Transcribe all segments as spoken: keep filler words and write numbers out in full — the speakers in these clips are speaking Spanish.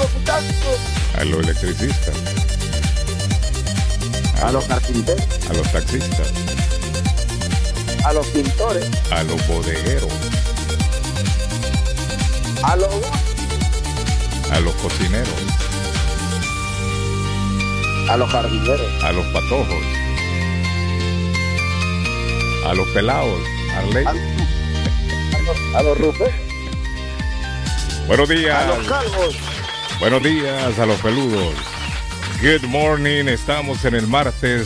los muchachos. A los electricistas. A, a los carpinteros. A los taxistas. A los pintores. A los bodegueros. A los... A los cocineros. A los jardineros. A los patojos. A los pelados. Arley. A, a los, a los rufes. Buenos días. A los calvos. Buenos días a los peludos. Good morning. Estamos en el martes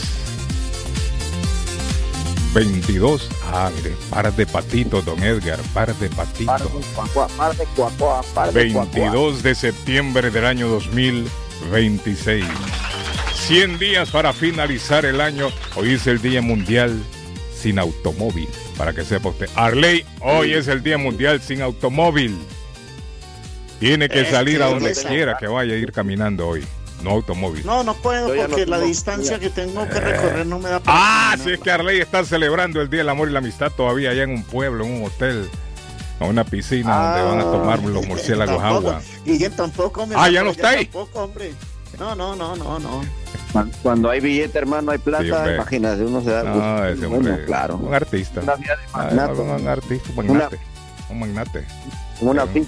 veintidós. Ah, mire, par de patitos, don Edgar. Par de patitos. Par de cuacuá, par de cuacuá, par de cuacuá. veintidós de septiembre del año dos mil veintiséis. cien días para finalizar el año. Hoy es el Día Mundial sin Automóvil. Para que sepa usted. Arley, hoy es el Día Mundial sin Automóvil. Tiene que salir a donde quiera que vaya a ir caminando hoy. No automóvil. No, no puedo porque no la distancia que tengo que recorrer no me da para Ah, si es que Arley está celebrando el Día del Amor y la Amistad todavía allá en un pueblo, en un hotel, en una piscina ah, donde van a tomar los murciélagos tampoco, agua. Guillén tampoco me Ah, ya no está ahí. Tampoco, hombre. No, no, no, no, no. Cuando hay billete, hermano, hay plata, sí, imagínate, uno se da gusto. No, ese hombre, bueno, claro. Un artista. Una vida de magnate. Ah, un artista, un magnate. Una, un magnate. Una eh,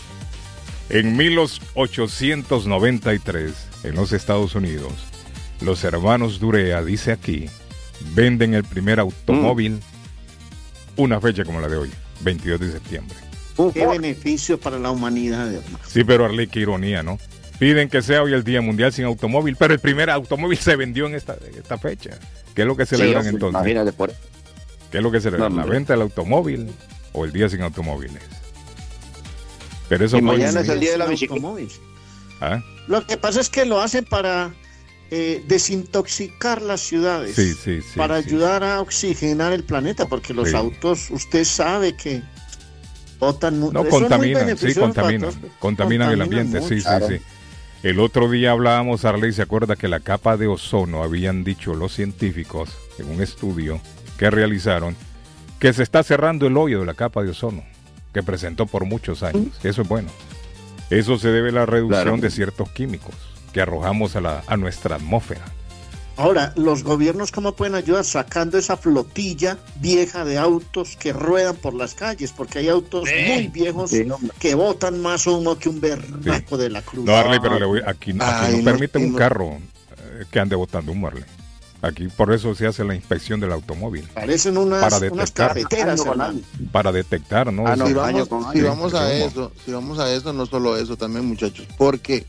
En mil ochocientos noventa y tres, en los Estados Unidos, los hermanos Durea, dice aquí, venden el primer automóvil, mm. una fecha como la de hoy, veintidós de septiembre. Qué beneficio para la humanidad, hermano. Sí, pero Arley, qué ironía, ¿no? Piden que sea hoy el Día Mundial sin Automóvil, pero el primer automóvil se vendió en esta, en esta fecha. ¿Qué es lo que celebran sí, entonces? Imagínate por... ¿Qué es lo que celebran? No, ¿La venta del automóvil o el Día sin Automóviles? Pero eso y mañana es el día de la bicicleta. ¿Ah? Lo que pasa es que lo hacen para eh, desintoxicar las ciudades, sí, sí, sí, para sí. ayudar a oxigenar el planeta, porque los sí. autos, usted sabe que botan mucho. No, contaminan, sí, contaminan, contaminan, contaminan el ambiente, mucho. sí, claro. sí, sí. El otro día hablábamos, Arley, ¿se acuerda que la capa de ozono, habían dicho los científicos, en un estudio que realizaron, que se está cerrando el hoyo de la capa de ozono, que presentó por muchos años? Eso es bueno. Eso se debe a la reducción claro. de ciertos químicos que arrojamos a, la, a nuestra atmósfera. Ahora, ¿los gobiernos cómo pueden ayudar? Sacando esa flotilla vieja de autos que ruedan por las calles, porque hay autos eh, muy viejos sí, que botan más humo que un berraco sí. de la cruz. No, Arley, pero le voy, aquí, aquí Ay, no permiten no, un no. carro eh, que ande botando humo, Arley. Aquí por eso se hace la inspección del automóvil. Parecen unas, para detectar, unas carreteras, para detectar, ¿no? Ah, no si vamos, si vamos a eso, si vamos a eso, no solo eso también, muchachos, porque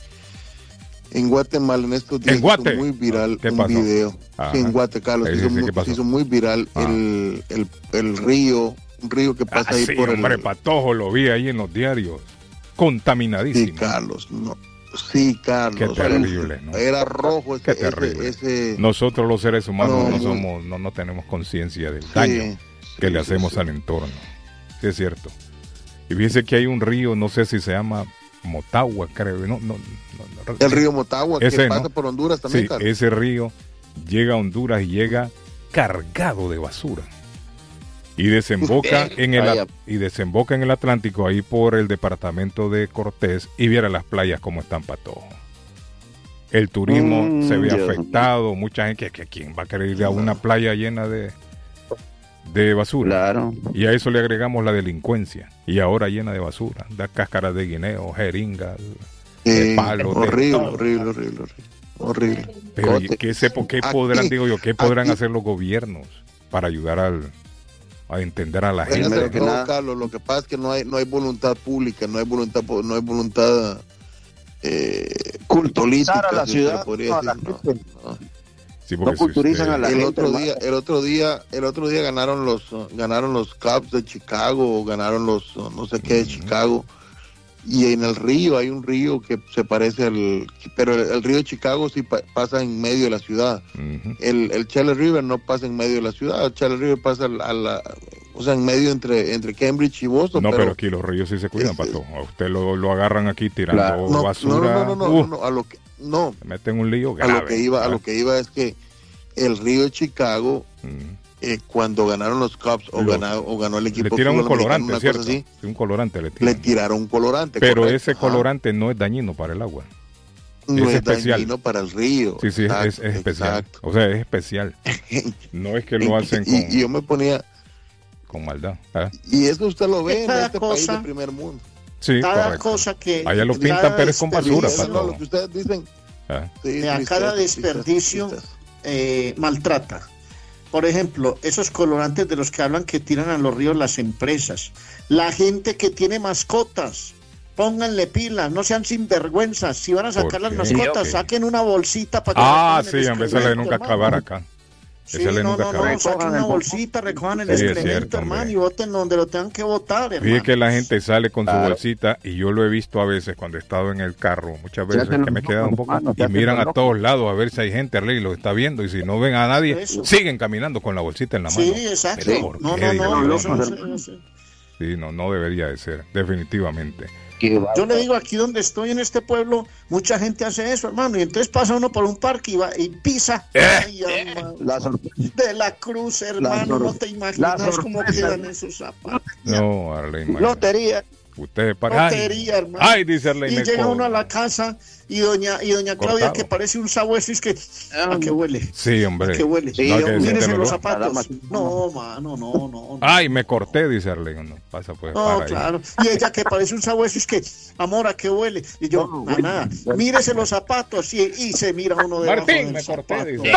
en Guatemala en estos días ¿En Guate? hizo muy viral ¿Qué un pasó? video. Sí, en Guate, Carlos, sí, hizo, sí, muy, hizo muy viral ah. el, el, el río, un río que pasa ah, ahí sí, por hombre, el... Patojo, lo vi ahí en los diarios, contaminadísimo. Sí, Carlos, no. Sí, Carlos. Qué terrible, ¿no? Era rojo ese, Qué terrible. Ese, ese... Nosotros los seres humanos no, no somos, no, no tenemos conciencia del sí, daño que sí, le hacemos sí, al entorno. Sí, es cierto. Y fíjese que hay un río, no sé si se llama Motagua, creo. No, no, no, no. El río Motagua, ese, que pasa ¿no? por Honduras también, sí, Carlos. Ese río llega a Honduras y llega cargado de basura. Y desemboca en el y desemboca en el Atlántico, ahí por el departamento de Cortés, y viera las playas como están, Patojo. El turismo mm, se ve Dios afectado, Dios. Mucha gente que, que quién va a querer ir a una playa llena de de basura. Claro. Y a eso le agregamos la delincuencia, y ahora llena de basura, da cáscaras de guineo, jeringas, eh, de palos, horrible, de horrible, horrible, horrible, horrible. Pero ¿qué, se, qué podrán, aquí, digo yo, qué podrán aquí. hacer los gobiernos para ayudar al a entender a la Pero gente? que no, Carlos, lo que pasa es que no hay no hay voluntad pública, no hay voluntad no hay voluntad eh, culturizar a la ciudad, no, no, la no, no. Sí, no culturizan usted... a la el gente, otro hermano. día el otro día el otro día ganaron los ganaron los Cubs de Chicago, ganaron los no sé qué de Chicago, y en el río hay un río que se parece al, pero el, el río de Chicago sí pa, pasa en medio de la ciudad. Uh-huh. el, el Charles River no pasa en medio de la ciudad, el Charles River pasa a la, o sea, en medio entre entre Cambridge y Boston. No, pero, pero aquí los ríos sí se cuidan, Pato. A usted lo, lo agarran aquí tirando la, no, basura. No, no, no, no, uh, no, no, a lo que no. Se meten un lío grave. A lo que iba, a lo que iba es que el río de Chicago uh-huh. eh, cuando ganaron los Cubs o, ganó, o ganó el equipo. Le tiraron un colorante, ¿cierto? Así, sí, un colorante le tiraron. Le tiraron un colorante. Pero correcto. Ese colorante Ajá. no es dañino para el agua. No es, es especial. dañino para el río. Sí, sí, exacto, es, es especial. Exacto. O sea, es especial. No es que lo hacen con... Y, y yo me ponía... Con maldad. ¿eh? Y eso usted lo ve en este cosa, país de primer mundo. Sí, cada correcto. cosa que... Allá lo pintan, pero es con basura. Para todo. Lo que ustedes dicen... ¿Eh? Sí, a cada desperdicio eh, maltrata. Por ejemplo, esos colorantes de los que hablan que tiran a los ríos las empresas. La gente que tiene mascotas, pónganle pilas, no sean sinvergüenzas. Si van a sacar las mascotas, sí, okay. saquen una bolsita para que... Ah, sí, en vez de nunca acabar acá. Sí, no, no, no, saquen una bolsita, recojan el sí, excremento, cierto, hermano, y voten donde lo tengan que votar, hermano. Fíjate que la gente sale con claro. su bolsita, y yo lo he visto a veces cuando he estado en el carro, muchas veces que me he quedado un poco, y miran a todos lados a ver si hay gente, Arley, lo está viendo, y si no ven a nadie, Eso. siguen caminando con la bolsita en la mano. Sí, exacto. No, no, no, no, eso no, no, Sí, no, no debería de ser, definitivamente. Yo le digo, aquí donde estoy en este pueblo, mucha gente hace eso, hermano, y entonces pasa uno por un parque y, va, y pisa eh, ay, eh, la de la cruz, hermano, no te imaginas cómo quedan esos zapatos. No, Arley, lotería. Usted para lotería, hermano. Ay, dice Arley, y llega uno a la casa y doña y doña Claudia cortado. Que parece un sabueso, es que ¿a qué huele? Sí, hombre. ¿A qué huele? Sí, no, mírese los zapatos. No, mano, no, no, no. Ay, me corté, dice Arley. No, pasa pues. No, para claro. Ahí. Y ella que parece un sabueso, es que, amor, ¿a qué huele? Y yo, no, nada, nada. Mírese los zapatos y, y se mira uno de Martín, me corté, dice.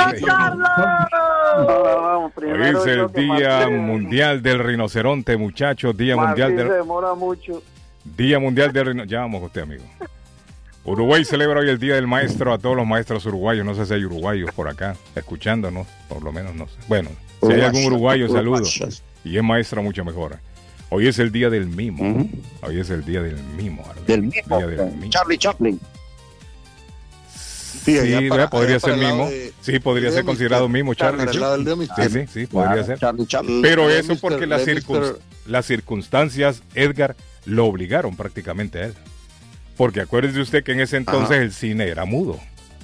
Hoy es el Día Mundial del Rinoceronte, muchachos. Día Martín Mundial del... se demora mucho. Día Mundial del Rinoceronte. Ya vamos con usted, amigo. Uruguay celebra hoy el Día del Maestro, a todos los maestros uruguayos. No sé si hay uruguayos por acá escuchándonos, por lo menos no sé. Bueno, si hay algún uruguayo, saludos. Y es maestra, mucho mejor. Hoy es el Día del Mimo. Uh-huh. Hoy es el Día del Mimo. Arley. Del mimo. Día del mimo. Charlie Chaplin. Sí, sí para, podría ser mimo. De, sí, podría ser considerado mimo, Charlie. Sí, sí, sí, sí, podría ser. Charlie Chaplin. Pero eso porque las, circun, las circunstancias, Edgar, lo obligaron prácticamente a él. Porque acuérdese usted que en ese entonces Ajá. el cine era mudo.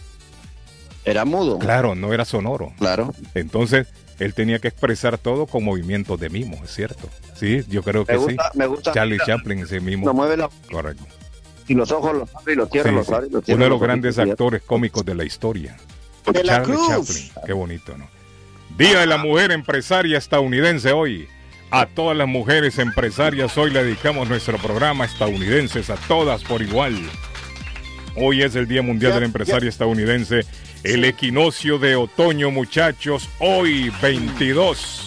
Era mudo. Claro, no era sonoro. Claro. Entonces, él tenía que expresar todo con movimientos de mimo, es cierto. Sí, yo creo que me gusta, sí. Me gusta. Charlie mira, Chaplin, ese mimo. No mueve la... Correcto. Y los ojos los abre y los cierra, sí, los abre y los cierra. Uno de los grandes actores cómicos de la historia. De la Charlie Cruz. Chaplin. Qué bonito, ¿no? Día de la Mujer Empresaria Estadounidense hoy. A todas las mujeres empresarias hoy le dedicamos nuestro programa Estadounidenses, a todas por igual. Hoy es el Día Mundial ya, de la Empresaria ya. Estadounidense. El equinoccio de otoño, muchachos, hoy veintidós.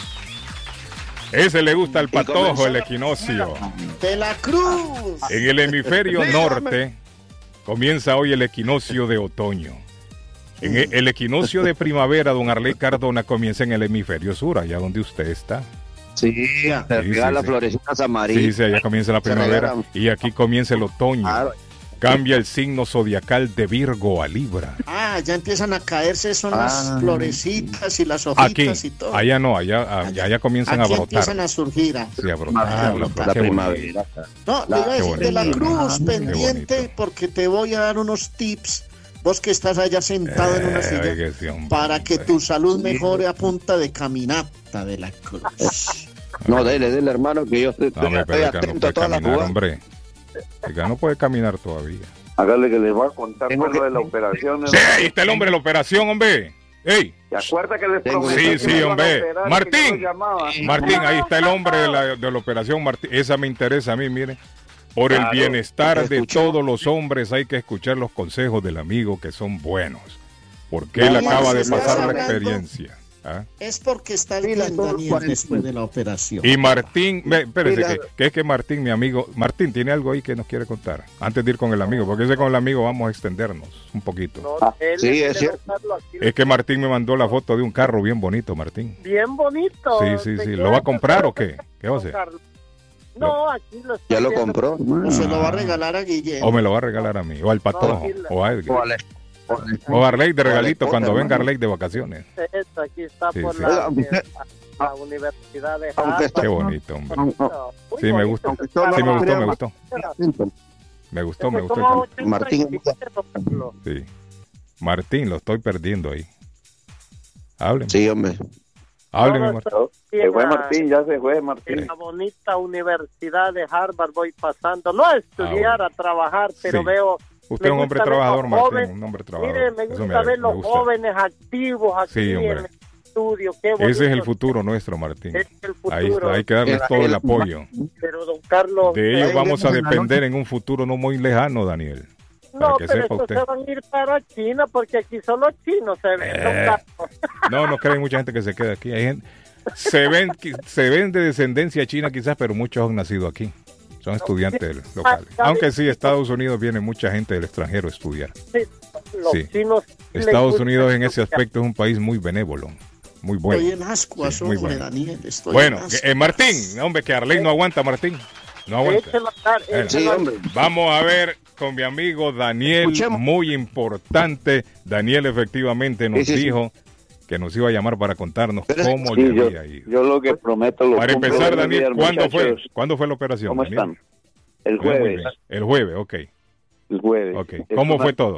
Ese le gusta al patojo, el equinoccio. De la Cruz. En el hemisferio norte comienza hoy el equinoccio de otoño. En el, el equinoccio de primavera, don Arley Cardona, comienza en el hemisferio sur, allá donde usted está. Sí, se sí, sí, las sí. florecitas amarillas. Sí, sí, allá comienza la primavera y aquí comienza el otoño. Claro. Cambia el signo zodiacal de Virgo a Libra. Ah, ya empiezan a caerse son ah. las florecitas y las hojitas aquí, y todo. Allá no, allá, allá, allá comienzan aquí a brotar. empiezan a surgir. Ah. Sí, a brotar. Ah, la, la, la primavera. No, la, le iba a decir de la Cruz, ah, pendiente, porque te voy a dar unos tips. Vos que estás allá sentado eh, en una silla, que sí, hombre, para que tu salud mejore a punta de caminata de la Cruz. No, dele, dele, hermano, que yo estoy, no, me, estoy atento no a todas las cosas. Hombre, ya no puede caminar todavía. Hágale que les voy a contar con lo de la operación. Sí, ahí está el hombre de la operación, hombre. Ey. ¿Se acuerda que les prometí? Sí, sí, hombre. Martín, Martín, ahí está el hombre de la, de la operación. Martín, esa me interesa a mí, mire. Por el bienestar de todos los hombres hay que escuchar los consejos del amigo que son buenos. Porque él acaba de pasar la experiencia. ¿Ah? Es porque está el bien Daniel después de la operación. Y Martín, me, espérese, que, que es que Martín, mi amigo, Martín tiene algo ahí que nos quiere contar. Antes de ir con el amigo, porque ese con el amigo vamos a extendernos un poquito. No, sí, es cierto. Es que Martín me mandó la foto de un carro bien bonito, Martín. Bien bonito. Sí, sí, sí. ¿Lo va a comprar o qué? ¿Qué va a hacer? No, aquí lo ya lo compró. O se lo va a regalar a Guillermo. O me lo va a regalar a mí, o al patojo, no, o a Edgar. O a Arley de regalito cuando venga Arley de vacaciones. Esto aquí está sí, por sí. La, la, la Universidad de Harvard. Qué bonito, hombre. Sí, me gustó. Sí, me gustó, me gustó. Me gustó, me gustó. Martín. Sí. Martín, lo estoy perdiendo ahí. Hablen. Sí, hombre. Hábleme, Martín. Se fue Martín, ya se fue Martín. En la bonita universidad de Harvard voy pasando, no a estudiar, ah, bueno. a trabajar, pero sí. veo... Usted es un hombre trabajador, Martín, joven, un hombre trabajador. Mire, me gusta me, ver los jóvenes activos aquí sí, en el estudio. Qué Ese es el futuro nuestro, Martín. Es el futuro. Ahí está, hay que darles todo el apoyo. Pero, don Carlos... De ellos vamos a depender en un futuro no muy lejano, Daniel. No, pero estos usted. se van a ir para China porque aquí solo chinos se ven. Eh, no, no creen mucha gente que se quede aquí. Hay gente, se ven, se ven de descendencia china quizás, pero muchos han nacido aquí. Son estudiantes locales. Aunque sí, Estados Unidos viene mucha gente del extranjero a estudiar. Sí, los sí. chinos Estados Unidos en ese aspecto es un país muy benévolo. Muy bueno. Estoy en ascuas, sí, muy bueno. Daniel, estoy bueno, en eh, Martín, hombre, que Arley no aguanta, Martín. No aguanta. Bueno, sí, vamos a ver con mi amigo Daniel, Escuchemos. Muy importante. Daniel efectivamente nos sí, sí, dijo sí. que nos iba a llamar para contarnos Pero cómo sí, le yo, había ido. Yo lo que prometo lo Para empezar, Daniel, ¿cuándo fue, ¿cuándo fue la operación? ¿Cómo Daniel? están? El jueves. El jueves, ok. El jueves. Okay. ¿Cómo fue todo?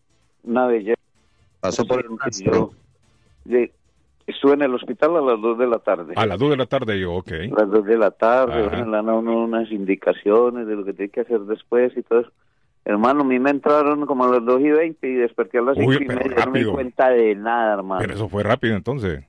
Una belleza. Pasó por el yo, de, Estuve en el hospital a las dos de la tarde. A las dos de la tarde yo, ok. A las dos de la tarde, me dan unas indicaciones de lo que tiene que hacer después y todo eso. Hermano, a mí me entraron como a las dos y veinte y desperté a las cinco y media. No me di cuenta de nada, hermano. Pero eso fue rápido entonces.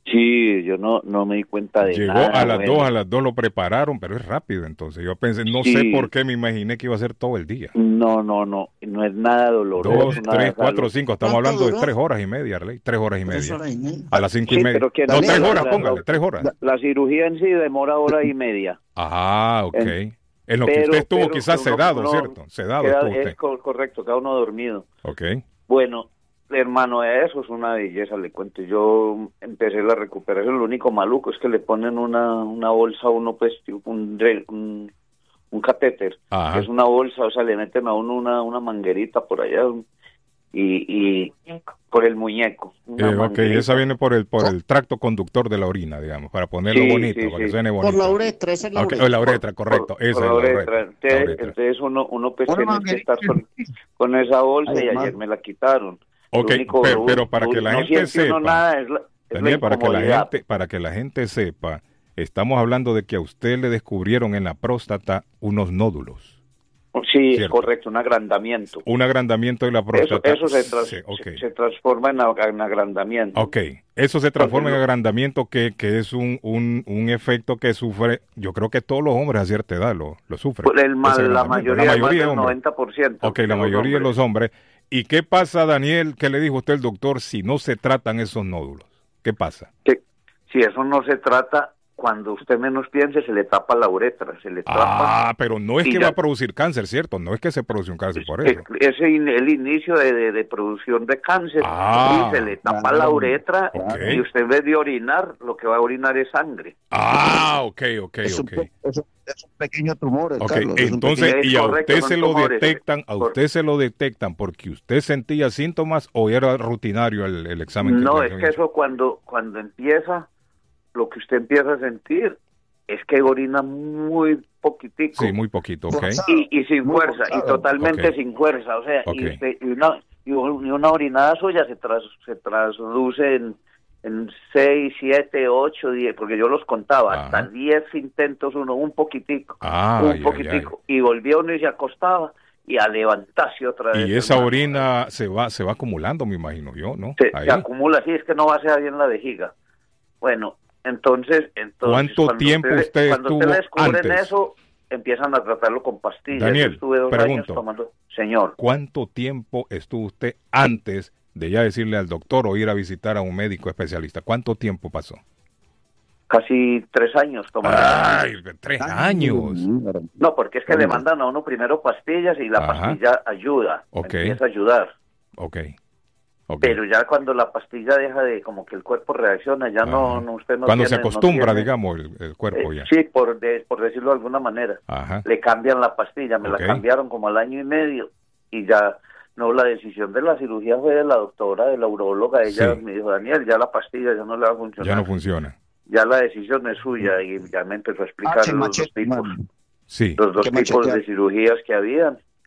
Sí, yo no no me di cuenta de Llegó nada. Llegó a las bueno. dos, a las dos lo prepararon, pero es rápido entonces. Yo pensé, no sí. sé por qué me imaginé que iba a ser todo el día. No, no, no, no es nada doloroso. Dos, nada tres, cuatro, cinco, estamos hablando de tres horas y media, Arley. Tres horas y media. Horas y media. A las cinco sí, y media. No, tres horas, la, póngale, la, tres horas. La, la cirugía en sí demora hora y media. Ah, ok. En, en lo pero, que usted estuvo pero, quizás sedado, no, ¿cierto? Sedado queda, estuvo usted. Es correcto, cada uno dormido. Ok. Bueno, hermano, eso es una belleza, le cuento. Yo empecé la recuperación, lo único maluco es que le ponen una, una bolsa a uno, pues, un, un, un catéter, que es una bolsa, o sea, le meten a uno una, una manguerita por allá y, y por el muñeco. Eh, ok, esa viene por el por el tracto conductor de la orina, digamos, para ponerlo sí, bonito, sí, para sí. que suene bonito. Por la uretra, esa es la okay, uretra. la uretra, correcto, por, esa por es la uretra. uretra. Entonces, la uretra. entonces uno, uno pues tiene que estar con, con esa bolsa Ay, y ayer me la quitaron. Ok, único, pero, pero para que la no gente sepa, nada, es la, es Daniel, para que la gente, para que la gente sepa, estamos hablando de que a usted le descubrieron en la próstata unos nódulos. Sí, ¿cierto? Es correcto, un agrandamiento. Un agrandamiento de la próstata. Eso, eso se, tras, sí, okay. se, se transforma en, en agrandamiento. Ok, eso se transforma Entonces, en agrandamiento que, que es un, un, un efecto que sufre, yo creo que todos los hombres a cierta edad lo, lo sufren. El mal, la mayoría, la mayoría del noventa por ciento. Ok, la mayoría de los hombres. ¿Y qué pasa, Daniel? ¿Qué le dijo usted el doctor si no se tratan esos nódulos? ¿Qué pasa? Que si eso no se trata, cuando usted menos piense, se le tapa la uretra, se le tapa. Ah, pero no es que ya va a producir cáncer, ¿cierto? No es que se produce un cáncer por eso. Es el inicio de, de, de producción de cáncer. Ah, y se le tapa ah, la uretra okay. y usted en vez de orinar, lo que va a orinar es sangre. Ah, ok, ok, es ok. Un, es, un, es un pequeño tumor, okay, Carlos. Entonces, pequeño, y a correcto, usted se lo tumores, detectan, a usted se lo detectan porque usted sentía síntomas o era rutinario el, el examen. No, que es que eso cuando, cuando empieza, lo que usted empieza a sentir es que orina muy poquitico. Sí, muy poquito, ok. Y, y sin fuerza, y totalmente okay. sin fuerza, o sea, okay. y, usted, y, una, y una orinada suya se, tras, se traduce en, en seis, siete, ocho, diez, porque yo los contaba, Ajá. hasta diez intentos uno, un poquitico, ah, un ay, poquitico, ay, ay. y volvía uno y se acostaba, y a levantarse otra vez. Y esa hermano. orina se va se va acumulando, me imagino yo, ¿no? Se, se acumula, sí, es que no va a ser ahí en la vejiga. Bueno, Entonces, entonces ¿cuánto tiempo usted, usted cuando estuvo usted descubren antes? Eso, empiezan a tratarlo con pastillas. Daniel, Yo estuve dos pregunto, años tomando... Señor. ¿Cuánto tiempo estuvo usted antes de ya decirle al doctor o ir a visitar a un médico especialista? ¿Cuánto tiempo pasó? Casi tres años tomando. ¡Ay, tres años! No, porque es que le mandan a uno primero pastillas y la Ajá. pastilla ayuda. Okay. Empieza a ayudar. Ok. Okay. Pero ya cuando la pastilla deja de, como que el cuerpo reacciona, ya no, no usted no Cuando tiene, se acostumbra, no tiene, digamos, el, el cuerpo ya. Eh, sí, por, de, por decirlo de alguna manera. Ajá. Le cambian la pastilla, me okay. la cambiaron como al año y medio y ya, no, la decisión de la cirugía fue de la doctora, de la uróloga, ella sí. me dijo, Daniel, ya la pastilla ya no le va a funcionar. Ya no funciona. Ya la decisión es suya y ya me empezó a explicar ah, los machete, dos tipos, sí. los dos tipos de cirugías que habían.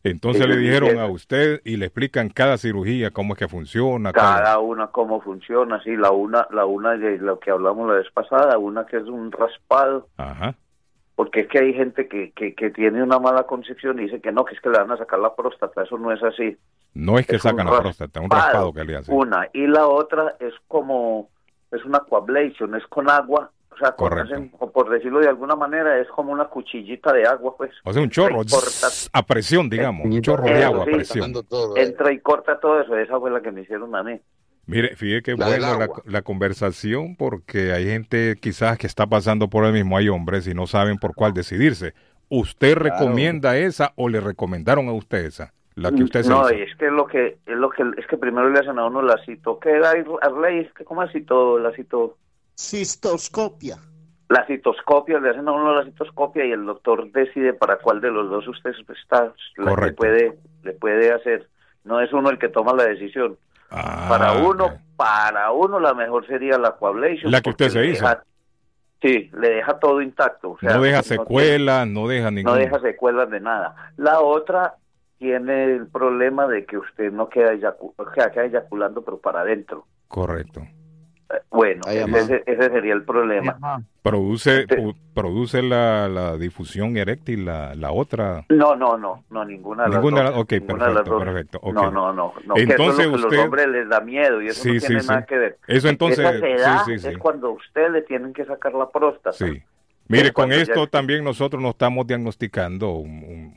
Entonces le dijeron a usted y le explican cada cirugía, cómo es que funciona. Cada, cada una cómo funciona, sí, la una, la una de lo que hablamos la vez pasada, una que es un raspado. Ajá. Porque es que hay gente que, que, que tiene una mala concepción y dice que no, que es que le van a sacar la próstata, eso no es así. No es que es sacan la próstata, un raspado que le hacen. Una, y la otra es como, es una aquablation, es con agua. O sea, hacen, por decirlo de alguna manera, es como una cuchillita de agua, pues. O sea, un chorro, zzz, a presión, digamos, un chorro de agua sí, a presión. Todo, eh. Entra y corta todo eso, esa fue la que me hicieron a mí. Mire, fíjate que bueno la, la conversación, porque hay gente quizás que está pasando por el mismo, hay hombres y no saben por cuál decidirse. ¿Usted claro. recomienda esa o le recomendaron a usted esa? La que usted se No, hizo? es que lo que es lo que es que primero le hacen a uno la cito, ¿qué era Arley? ¿Cómo es cito la cito? Cistoscopia. La citoscopia, le hacen a uno la citoscopia y el doctor decide para cuál de los dos usted está, la que puede, le puede hacer. No es uno el que toma la decisión. Ah, para uno, okay. para uno la mejor sería la aquablation. La que usted se hizo. Deja, sí, le deja todo intacto. O sea, no deja secuelas, no, no deja ningún... No deja secuelas de nada. La otra tiene el problema de que usted no queda, eyacu queda eyaculando, pero para adentro. Correcto. Bueno, ese, ese sería el problema. ¿Produce Entonces, produce la, la difusión eréctil la, la otra? No, no, no, no, ninguna de ¿Ninguna las dos. Okay, ninguna perfecto, perfecto. Okay. No, no, no, no. Entonces que eso es lo que usted... los hombres les da miedo y eso sí, no tiene sí, nada sí. que ver. Eso entonces... Esa edad sí, sí, sí. es cuando a usted le tienen que sacar la próstata. Sí. Mire, con esto ya... también nosotros nos estamos diagnosticando un, un,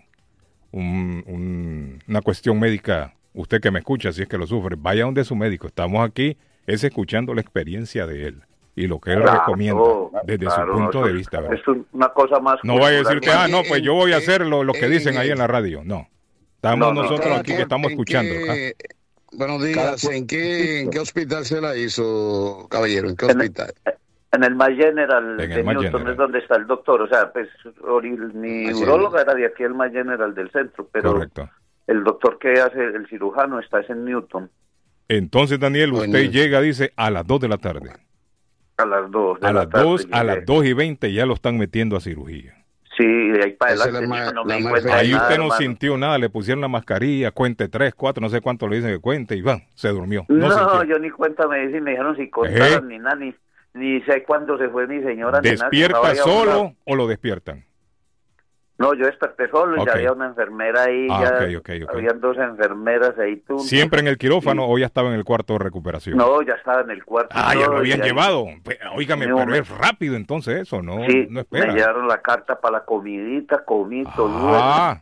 un, un, una cuestión médica. Usted que me escucha, si es que lo sufre, vaya donde su médico. Estamos aquí, es escuchando la experiencia de él y lo que él claro, recomienda desde claro, su punto no, de vista. ¿verdad? Es una cosa más... No vaya a decir que, ah, no, pues yo voy a hacer lo, lo que dicen ahí en la radio. No. Estamos no, nosotros no, aquí que estamos escuchando. Qué, ¿ah? Buenos días. ¿En qué, ¿En qué hospital se la hizo, caballero? ¿En qué hospital? En, en el Mass General en de el Newton General. Es donde está el doctor. O sea, pues mi uróloga era de aquí, el Mass General del centro, pero correcto. El doctor que hace el cirujano está es en Newton. Entonces, Daniel, usted bueno. llega, dice, a las dos de la tarde. A las dos de a la las tarde. dos, a las dos y veinte ya lo están metiendo a cirugía. Sí, de ahí para adelante ma, no me ma, ahí nada, usted no hermano. sintió nada, le pusieron la mascarilla, cuente tres, cuatro, no sé cuánto le dicen que cuente y va, se durmió. No, No, yo ni cuenta me dicen, me dijeron si contaron, ¿Eh? ni nada, ni, ni sé cuándo se fue mi señora. ¿Despierta ni nada, solo o lo despiertan? No, yo desperté solo y okay. ya había una enfermera ahí, ah, ya okay, okay, okay. habían dos enfermeras ahí. Tú, ¿Siempre en el quirófano sí. o ya estaba en el cuarto de recuperación? No, ya estaba en el cuarto. Ah, todo, ya lo habían ahí... llevado. Óigame, no, pero es rápido entonces eso, ¿no? Sí, no espera. me llevaron la carta para la comidita, comí, todo. Ah.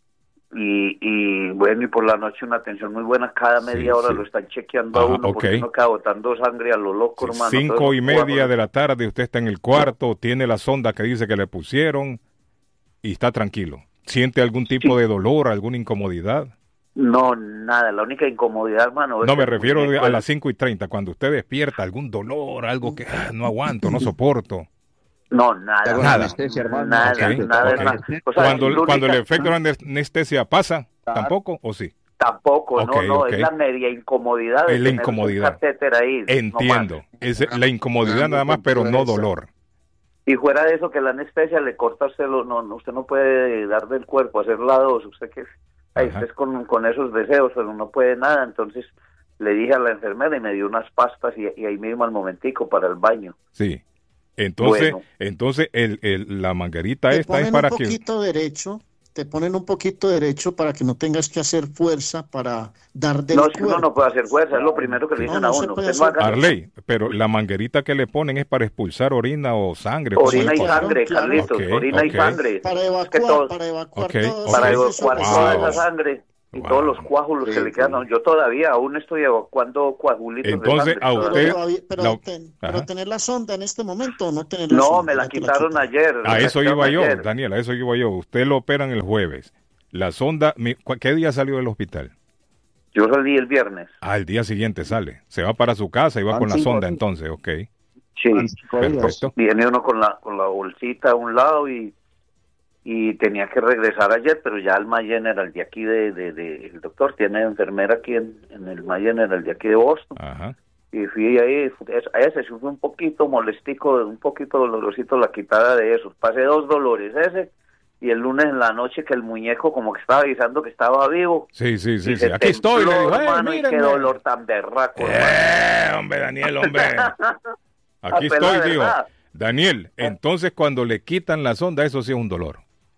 Y, y bueno, y por la noche una atención muy buena, cada media sí, hora sí. lo están chequeando a ah, uno, okay. porque uno queda botando sangre a lo loco, sí, hermano. Cinco y media de la tarde, usted está en el cuarto, tiene la sonda que dice que le pusieron y está tranquilo. ¿Siente algún tipo sí. de dolor, alguna incomodidad? No, nada, la única incomodidad, hermano... No, me refiero a las cinco y treinta, cuando usted despierta, algún dolor, algo que ah, no aguanto, no soporto. No, nada, nada, anestesia, nada, okay, nada, okay. nada. O sea, cuando, única... cuando el efecto de la anestesia pasa, ¿tampoco o sí? Tampoco, okay, no, no, okay. es la media incomodidad de es la tener incomodidad. un catéter ahí. Entiendo, no es la incomodidad nada más, pero no dolor. Y fuera de eso, que la anestesia le corta a usted, lo, no, usted no puede dar del cuerpo, hacer la dos, usted que ahí estés con, con esos deseos, pero no puede nada, entonces le dije a la enfermera y me dio unas pastas y, y ahí mismo al momentico para el baño. Sí, entonces, bueno. entonces el, el, la manguerita te esta es para que... un poquito que... derecho, te ponen un poquito derecho para que no tengas que hacer fuerza para dar del no, cuerpo. No, si uno no puede hacer fuerza, es lo primero que le dicen no, no a uno. Usted no haga... Arley, pero la manguerita que le ponen es para expulsar orina o sangre. Orina y sangre, claro. Carlitos, okay, orina okay. y sangre. Para evacuar, es que todo... para evacuar okay, todo okay. Para evacuar wow. toda esa sangre. Y wow. todos los coágulos sí, que le quedan. sí. Yo todavía aún estoy evacuando coagulitos Entonces, de sangre. a usted... Pero, pero, la... ten, pero tener la sonda en este momento o no tener la no, sonda. No, me la quitaron la ayer. A eso iba yo, ayer. Daniel, a eso iba yo. Usted lo operan el jueves. La sonda, ¿qué día salió del hospital? Yo salí el viernes. Ah, el día siguiente sale. Se va para su casa y va con la sonda entonces, ok. Sí, perfecto. Viene uno con la con la bolsita a un lado y y tenía que regresar ayer, pero ya el Mass General de aquí de, de, de el doctor tiene enfermera aquí en, en el Mass General de aquí de Boston. Ajá. Y fui ahí, a ese fue un poquito molestico, un poquito dolorosito la quitada de esos. Pasé dos dolores, ese y el lunes en la noche que el muñeco como que estaba avisando que estaba vivo. Sí, sí, sí, y sí. Aquí estoy, le digo, hermano, y qué dolor tan berraco. Eh, hombre, Daniel, hombre. Aquí estoy, digo. Daniel, entonces cuando le quitan la sonda, eso sí es un dolor.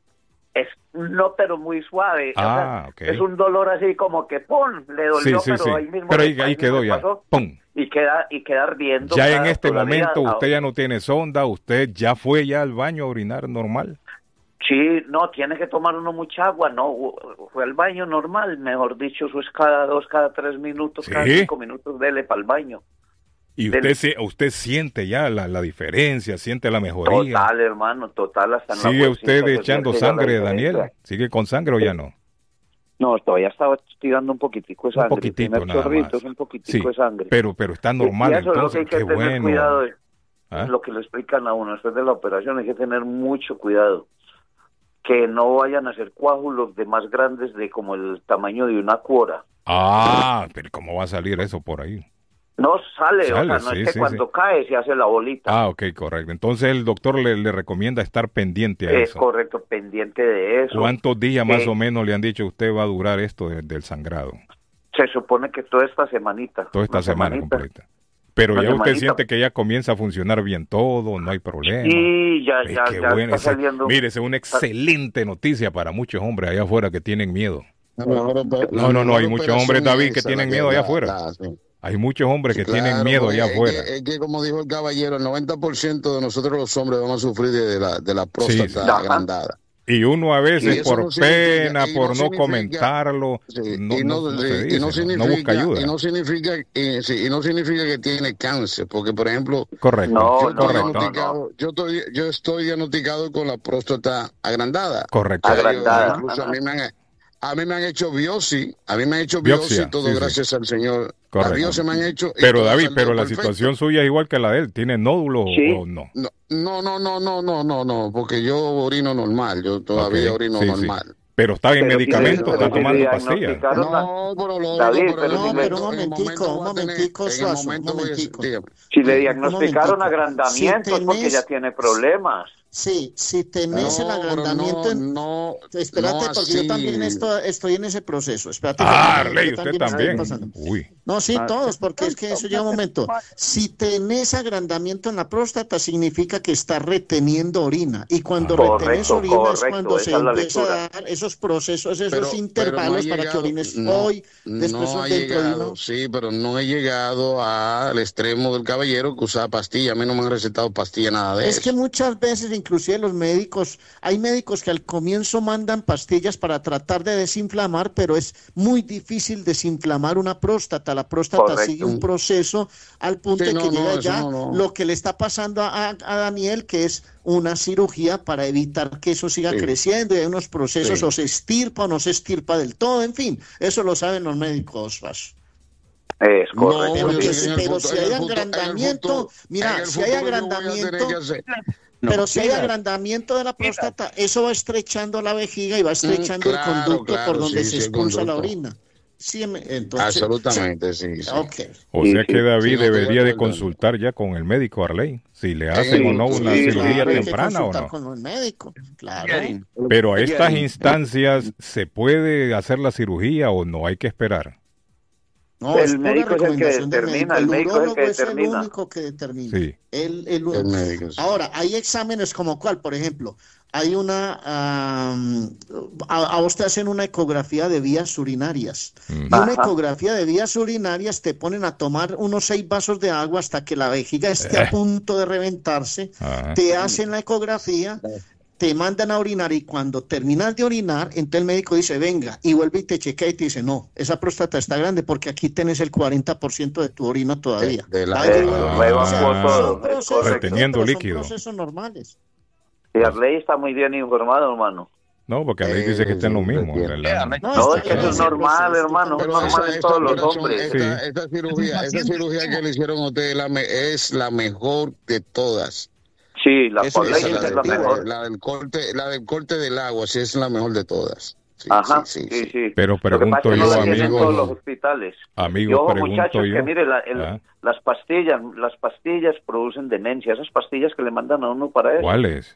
Es no, pero muy suave. Ah, o sea, okay. Es un dolor así como que ¡pum! Le dolió, sí, sí, pero sí. ahí mismo. Pero ahí, ahí ahí quedó ya. Pasó, ¡Pum! Y queda, y queda ardiendo. Ya en este momento día. usted ya no tiene sonda, usted ya fue ya al baño a orinar normal. Sí, no, tiene que tomar uno mucha agua, no, fue al baño normal, mejor dicho, eso es cada dos, cada tres minutos, ¿Sí? cada cinco minutos, dele para el baño. Y usted, usted siente ya la, la diferencia, siente la mejoría. Total, hermano, total. Hasta en ¿Sigue la usted echando sangre, Daniel? ¿Sigue con sangre o ya no? No, todavía estaba tirando un poquitico de sangre. Un poquitito nada chorritos, más. un poquitico sí, de sangre. Pero, pero está normal, y eso entonces, es lo que hay que qué tener bueno. Cuidado de, ¿Ah? Lo que le explican a uno después de la operación, hay que tener mucho cuidado. Que no vayan a ser coágulos de más grandes de como el tamaño de una cuora. Ah, pero ¿cómo va a salir eso por ahí? No sale, sale o sea, no sí, es que sí, cuando sí. cae se hace la bolita. Ah, ok, correcto. Entonces el doctor le, le recomienda estar pendiente a es eso. Es correcto, pendiente de eso. ¿Cuántos días eh, más o menos le han dicho usted va a durar esto de, del sangrado? Se supone que toda esta semanita. Toda esta semana semanita. completa. Pero una ya semanita. Usted siente que ya comienza a funcionar bien todo, no hay problema. Sí, ya, Ay, ya, qué ya bueno. está Ese, saliendo. Mire, es una excelente noticia para muchos hombres allá afuera que tienen miedo. La mejor, la no, no, no, hay muchos hombres, David, que esa, tienen que miedo allá la, afuera. La, sí. Hay muchos hombres sí, que claro, tienen miedo allá es afuera. Que, es que, como dijo el caballero, el noventa por ciento de nosotros los hombres vamos a sufrir de la, de la próstata sí, sí. agrandada. Y uno a veces por no pena, por no, no comentarlo, sí, no, y no, no, se dice, y no, significa, no busca ayuda. Y no significa, y, sí, y no significa que tiene cáncer, porque por ejemplo, correcto, no, yo, estoy no, diagnosticado, no, no. yo, estoy, yo estoy diagnosticado con la próstata agrandada. Correcto. Agrandada. Yo, incluso a mí me han A mí me han hecho biopsia, a mí me han hecho biopsia, biopsia todo sí, gracias sí. al Señor. Correcto. La biopsia me han hecho. Pero David, pero la perfecto. situación suya es igual que la de él, ¿tiene nódulos ¿Sí? o no? No, no, no, no, no, no, no, no, porque yo orino normal, yo todavía okay. orino sí, normal. Sí. Pero está en medicamento, si está tomando pastillas. No, pero lo David, digo, pero, pero, no, si pero un momentico, un momentico, Suazo, un momentico. Si le diagnosticaron agrandamiento si es porque ya tiene problemas. Sí, si tenés no, el agrandamiento... No, no, espérate, no porque yo también estoy, estoy en ese proceso. Espérate. Ah, Arley, usted también. también. Uy. No, sí, todos, porque es que eso llega un momento. Si tenés agrandamiento en la próstata, significa que está reteniendo orina. Y cuando ah, retenés correcto, orina correcto, es cuando se empieza a dar esos procesos, esos pero, intervalos pero no para llegado, que orines no, hoy, después no dentro llegado, de uno. Sí, pero no he llegado al extremo del caballero que usaba pastilla. A mí no me han recetado pastilla, nada de es eso. Es que muchas veces, inclusive los médicos, hay médicos que al comienzo mandan pastillas para tratar de desinflamar, pero es muy difícil desinflamar una próstata. La próstata Correcto. sigue un proceso al punto sí, de que no, llega no, ya no, no. lo que le está pasando a, a Daniel, que es una cirugía para evitar que eso siga sí. creciendo, y hay unos procesos, sí. o se estirpa o no se estirpa del todo, en fin, eso lo saben los médicos, Vas. Es correcto. No, pero, sí, pero si hay agrandamiento, mira, si hay agrandamiento... Pero si hay agrandamiento de la próstata, eso va estrechando la vejiga y va estrechando mm, claro, el conducto claro, por donde sí, se expulsa sí, la orina. Sí, entonces, absolutamente, sí. sí. Okay. O sea que David sí, debería de consultar ya con el médico Arley, si le hacen sí, o no una sí, cirugía claro, temprana o no. Con el médico, claro. Pero a estas instancias, ¿se puede hacer la cirugía o no? Hay que esperar. No, el médico es el que determina, el médico es el que determina. Es el único que determina. Sí. El, el, el médico, sí. Ahora, hay exámenes como cuál, por ejemplo, hay una, um, a, a vos te hacen una ecografía de vías urinarias. Mm. Y una ecografía de vías urinarias te ponen a tomar unos seis vasos de agua hasta que la vejiga esté eh. a punto de reventarse. Ajá. Te hacen la ecografía. Te mandan a orinar y cuando terminas de orinar, entonces el médico dice, venga, y vuelve y te chequea y te dice, no, esa próstata está grande porque aquí tenés el cuarenta por ciento de tu orina todavía. De, de la... Ay, eh, ah, o sea, son procesos, reteniendo son líquido. procesos normales. Y Arley está muy bien informado, hermano. No, porque Arley eh, dice que está en lo mismo. En realidad. No, no es que eso es normal, hermano. Es normal en todos los hombres. Esta, sí. esta cirugía, esta cirugía que le hicieron a usted la me, es la mejor de todas. Sí, la Eso, es, la, es la mejor. La del corte, la del corte del agua, sí es la mejor de todas. Sí, Ajá, sí, sí, sí, sí. sí. Pero pregunto que yo, no amigo. todos los hospitales. Amigo, yo, pregunto muchachos, yo. que mire, la, el, ¿Ah? las pastillas, las pastillas producen demencia. Esas pastillas que le mandan a uno para eso. ¿Cuáles?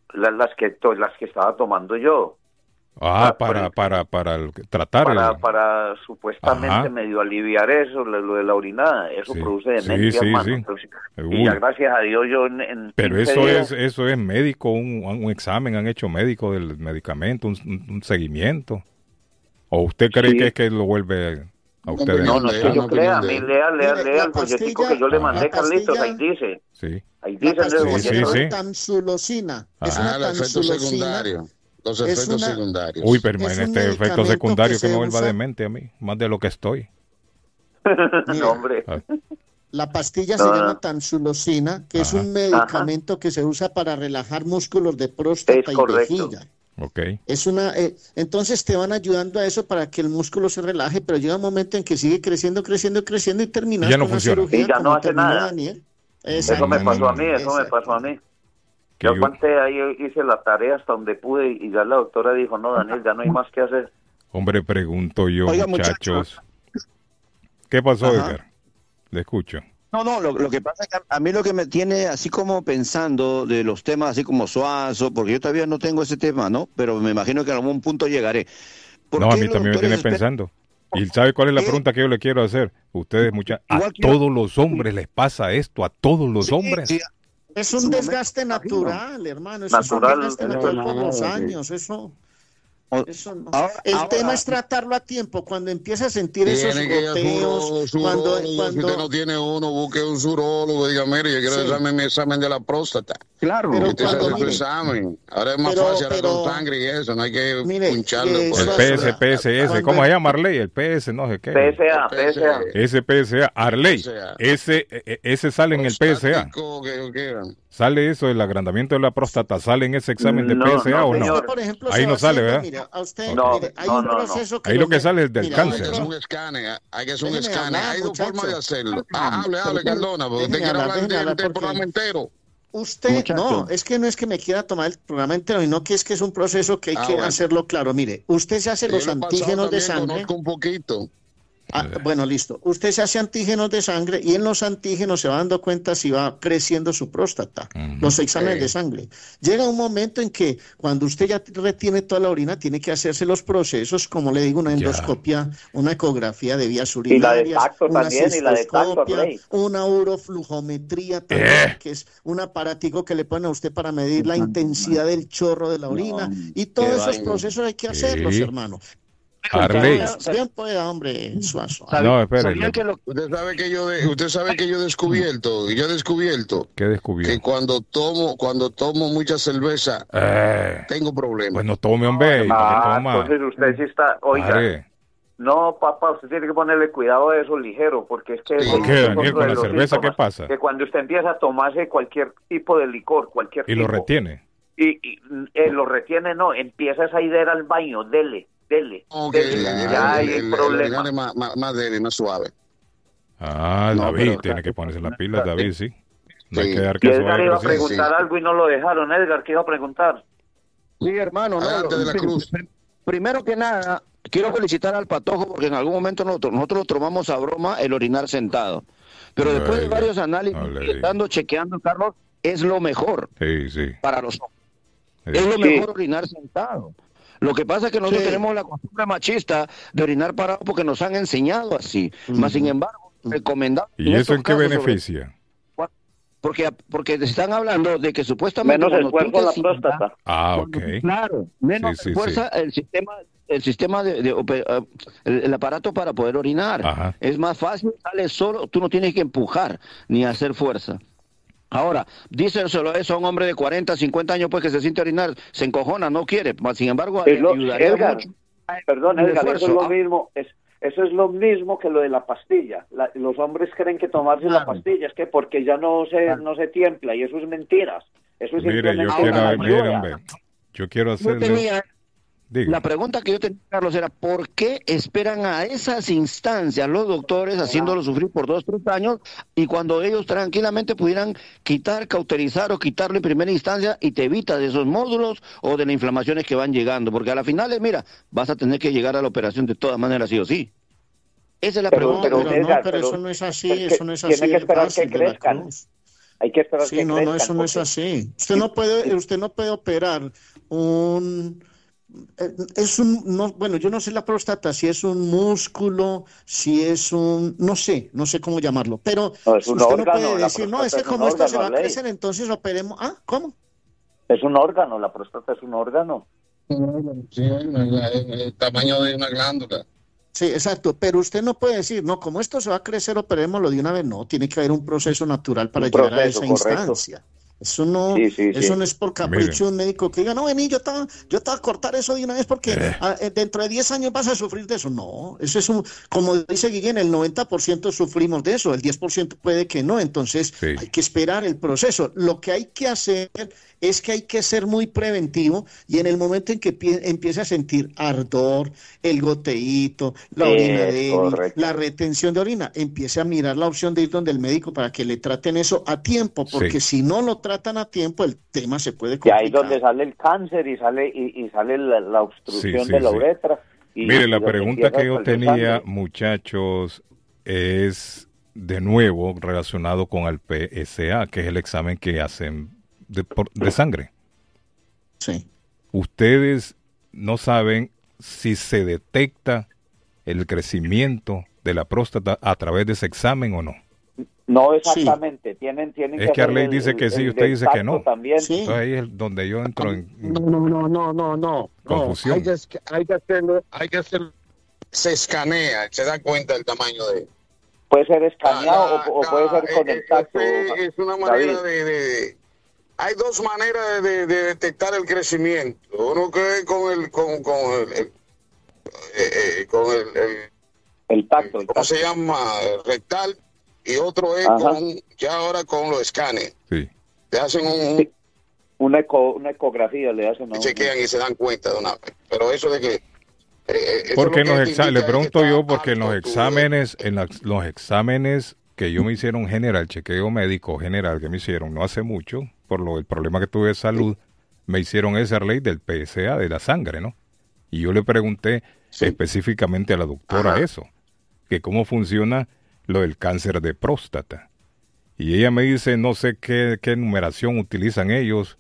las, las que to, las que estaba tomando yo. Ah, para, para, para, el, tratar para, el... para supuestamente Ajá. medio aliviar eso, lo, lo de la orinada, eso sí, produce demencia, sí, sí, hermano. Sí. Entonces, y ya gracias a Dios yo en, en Pero eso días, es, eso es médico, un, un examen han hecho médico del medicamento, un, un seguimiento. ¿O usted cree sí. que es que lo vuelve a ustedes? No, no, no, yo creo, a mí lea, lea, lea el proyectico que yo le mandé, Carlitos, ahí dice. Sí. Ahí dice. La pastilla sí, sí, sí. Tansulosina. Es una ah, tansulosina. Los efectos una, secundarios. Uy, pero en este efecto secundario que, que me vuelva demente a mí, más de lo que estoy. Mira, no, hombre. La pastilla no, se llama no. Tansulosina, que Ajá. es un medicamento Ajá. que se usa para relajar músculos de próstata es y correcto. vejiga. Okay. Es una, eh, entonces te van ayudando a eso para que el músculo se relaje, pero llega un momento en que sigue creciendo, creciendo, creciendo y terminas ya no con funciona. una cirugía y ya no hace nada. Daniel. Eso me pasó a mí, eso me pasó a mí. Yo aguanté ahí, hice la tarea hasta donde pude y ya la doctora dijo, no, Daniel, ya no hay más que hacer. Hombre, pregunto yo, Oiga, muchachos. muchachos. ¿Qué pasó, Ajá. Edgar? Le escucho. No, no, lo, lo que pasa es que a mí lo que me tiene así como pensando de los temas así como Suazo, porque yo todavía no tengo ese tema, ¿no? Pero me imagino que en algún punto llegaré. No, a mí también me tiene esper... pensando. ¿Y sabe cuál es la pregunta que yo le quiero hacer? Ustedes, muchachos, a todos los hombres les pasa esto, a todos los sí, hombres. Sí. Es un desgaste natural, hermano. Eso natural, es un desgaste natural no, por no, los años. Eso, eso no. Ahora, el ahora, tema es tratarlo a tiempo. Cuando empieza a sentir esos goteos, cuando, cuando... Si usted no tiene uno, busque un surólogo. Diga, mire, yo quiero sí. hacerme mi examen de la próstata. Claro. Pero usted cuando, se hace mire, examen. Ahora es más pero, fácil ahora con sangre y eso. No hay que mire, puncharlo. El P S, P S S. ¿Cómo se llama, Arley? El P S, no sé qué. P S A, P S A. Ese P S A. Arley. Ese, ese sale en el P S A. ¿Sale eso, el agrandamiento de la próstata? ¿Sale en ese examen de no, P S A no, o no? Señor, por ejemplo, ahí no sale, ¿verdad? Mira, a usted, no, mire, hay no, un no, proceso no. que ahí lo que sale es del mira, cáncer. Hay que hacer un escáner, hay que hacer un escáner. Hay dos formas de hacerlo. Ah, hable, hable, Cardona, porque usted quiere hablar del, del programa entero. Usted, Muchacho. no, es que no es que me quiera tomar el programa entero, sino que es que es un proceso que hay ah, que bueno. hacerlo claro. Mire, usted se hace sí, los antígenos de sangre. Conozco un poquito. Ah, bueno, listo. Usted se hace antígenos de sangre y en los antígenos se va dando cuenta si va creciendo su próstata, uh-huh. los exámenes sí. de sangre. Llega un momento en que cuando usted ya retiene toda la orina, tiene que hacerse los procesos, como le digo, una endoscopia, yeah. una ecografía de vías urinarias, y la de tacto una también, y la de tacto, una uroflujometría también, eh. que es un aparatico que le ponen a usted para medir la intensidad del chorro de la orina, no, y todos esos vaina. procesos hay que hacerlos, sí. hermano. Arley. Bien pueda, hombre, Suazo. No, espere. Lo... Usted sabe que yo de... usted sabe que yo he descubierto, yo he descubierto ¿Qué descubierto? Que cuando tomo cuando tomo mucha cerveza eh... tengo problemas. Pues no tome, hombre. Ah, entonces usted sí está, oiga. Madre. No, papá, usted tiene que ponerle cuidado a eso ligero, porque es que... Sí. ¿Por qué, Daniel, con la cerveza qué pasa? Que cuando usted empieza a tomarse cualquier tipo de licor, cualquier y tipo... lo retiene. Y, y eh, lo retiene, no, empieza esa idea al baño, dele. Dele, okay, dele. El, ya el, hay el, problema. El más, más, más débil, más suave. Ah, no, David, pero, tiene que ponerse las pilas, David, sí. No sí. hay que dar que y Edgar iba a preguntar sí. algo y no lo dejaron. Edgar, ¿qué iba a preguntar? Sí, hermano. Adelante no, de la Cruz. Primero que nada, quiero felicitar al Patojo porque en algún momento nosotros, nosotros tomamos a broma el orinar sentado. Pero después no, de varios análisis, no, estando chequeando, Carlos, es lo mejor sí, sí. para los hombres. Sí. Es lo mejor sí. orinar sentado. Lo que pasa es que nosotros sí. tenemos la costumbre machista de orinar parado porque nos han enseñado así. Uh-huh. Mas, sin embargo, recomendamos... ¿Y eso en qué beneficia? Sobre... Porque, porque están hablando de que supuestamente... Menos esfuerzo la próstata. Ah, ok. Cuando, claro, menos sí, sí, fuerza sí. el sistema, el, sistema de, de, de el, el aparato para poder orinar. Ajá. Es más fácil, sale solo, tú no tienes que empujar ni hacer fuerza. Ahora, díselo eso a un hombre de cuarenta, cincuenta años pues que se siente orinar, se encojona, no quiere, sin embargo, es lo, ayudaría Edgar, mucho. Perdón, Edgar, eso es lo mismo, es, eso es lo mismo que lo de la pastilla. La, los hombres creen que tomarse claro. la pastilla es que porque ya no se claro. no se tiembla y eso es mentiras. Eso es mire, yo quiero, mire, hombre, yo quiero hacerle... Yo tenía... Diga. La pregunta que yo tenía, Carlos, era ¿por qué esperan a esas instancias los doctores haciéndolo sufrir por dos, tres años y cuando ellos tranquilamente pudieran quitar, cauterizar o quitarlo en primera instancia y te evitas de esos módulos o de las inflamaciones que van llegando? Porque a la final, mira, vas a tener que llegar a la operación de todas maneras, sí o sí. Esa es la pero, pregunta. Pero, pero, no, pero, pero eso no es así, eso no es así. Tiene que esperar que crezcan. Hay que esperar sí, que no, crezcan, no, eso no es porque... así. Usted no puede, usted no puede operar un... Es un, no, bueno, yo no sé la próstata, si es un músculo, si es un, no sé, no sé cómo llamarlo, pero No, es un usted órgano, no puede la decir, no, es próstata que es un como esto se va a órgano, crecer, entonces operemos, ah, ¿cómo? Es un órgano, la próstata es un órgano. Sí, el tamaño de una glándula. Sí, exacto, pero usted no puede decir, no, como esto se va a crecer, operémoslo de una vez, no, tiene que haber un proceso natural para Un llegar proceso, a esa correcto. instancia. Eso no, sí, sí, eso sí. no es por capricho de un médico que diga, no, vení, yo te, yo te voy a cortar eso de una vez porque Eh. a, dentro de diez años vas a sufrir de eso. No, eso es un, como dice Guillén, el noventa por ciento sufrimos de eso, el diez por ciento puede que no, entonces Sí. hay que esperar el proceso. Lo que hay que hacer es que hay que ser muy preventivo y en el momento en que pie, empiece a sentir ardor, el goteíto, la Es orina débil, correcto. la retención de orina, empiece a mirar la opción de ir donde el médico para que le traten eso a tiempo, porque Sí. si no lo tratan a tiempo, el tema se puede Y complicar. ahí es donde sale el cáncer y sale y, y sale la, la obstrucción Sí, sí, de la sí. uretra. Y, Mire, y la donde pregunta empieza que a yo salir tenía, sangre. muchachos, es de nuevo relacionado con el P S A, que es el examen que hacen de, por- de sangre. Sí. Ustedes no saben si se detecta el crecimiento de la próstata a través de ese examen o no. No exactamente, sí. tienen, tienen es que que Arley el, dice que sí, el, usted el dice que no. También. Sí. Entonces ahí es donde yo entro en No, no, no, no, no, no. confusión. No, hay, que, hay que hacerlo, hay que hacerlo. Se escanea, se da cuenta del tamaño de... Puede ser escaneado la, o, o puede ser con eh, el tacto. eh, es una manera David. de, de... Hay dos maneras de, de detectar el crecimiento. Uno que es con el... Con, con el, el eh, eh, con el, el, el tacto. El ¿Cómo tacto. se llama? Rectal. Y otro es Ajá. con... Ya ahora con los escanes. Sí. Te hacen un... Sí. Una, eco, una ecografía le hacen. Y chequean y se dan cuenta de una vez. Pero eso de que... Eh, porque en los exámenes, le pregunto yo, porque en los alto, exámenes, en la, los exámenes que yo me hicieron general, chequeo médico general que me hicieron no hace mucho, por lo el problema que tuve de salud, sí. me hicieron esa ley del P S A, de la sangre, ¿no? Y yo le pregunté sí. específicamente a la doctora Ajá. eso, que cómo funciona lo del cáncer de próstata. Y ella me dice, no sé qué, qué numeración utilizan ellos,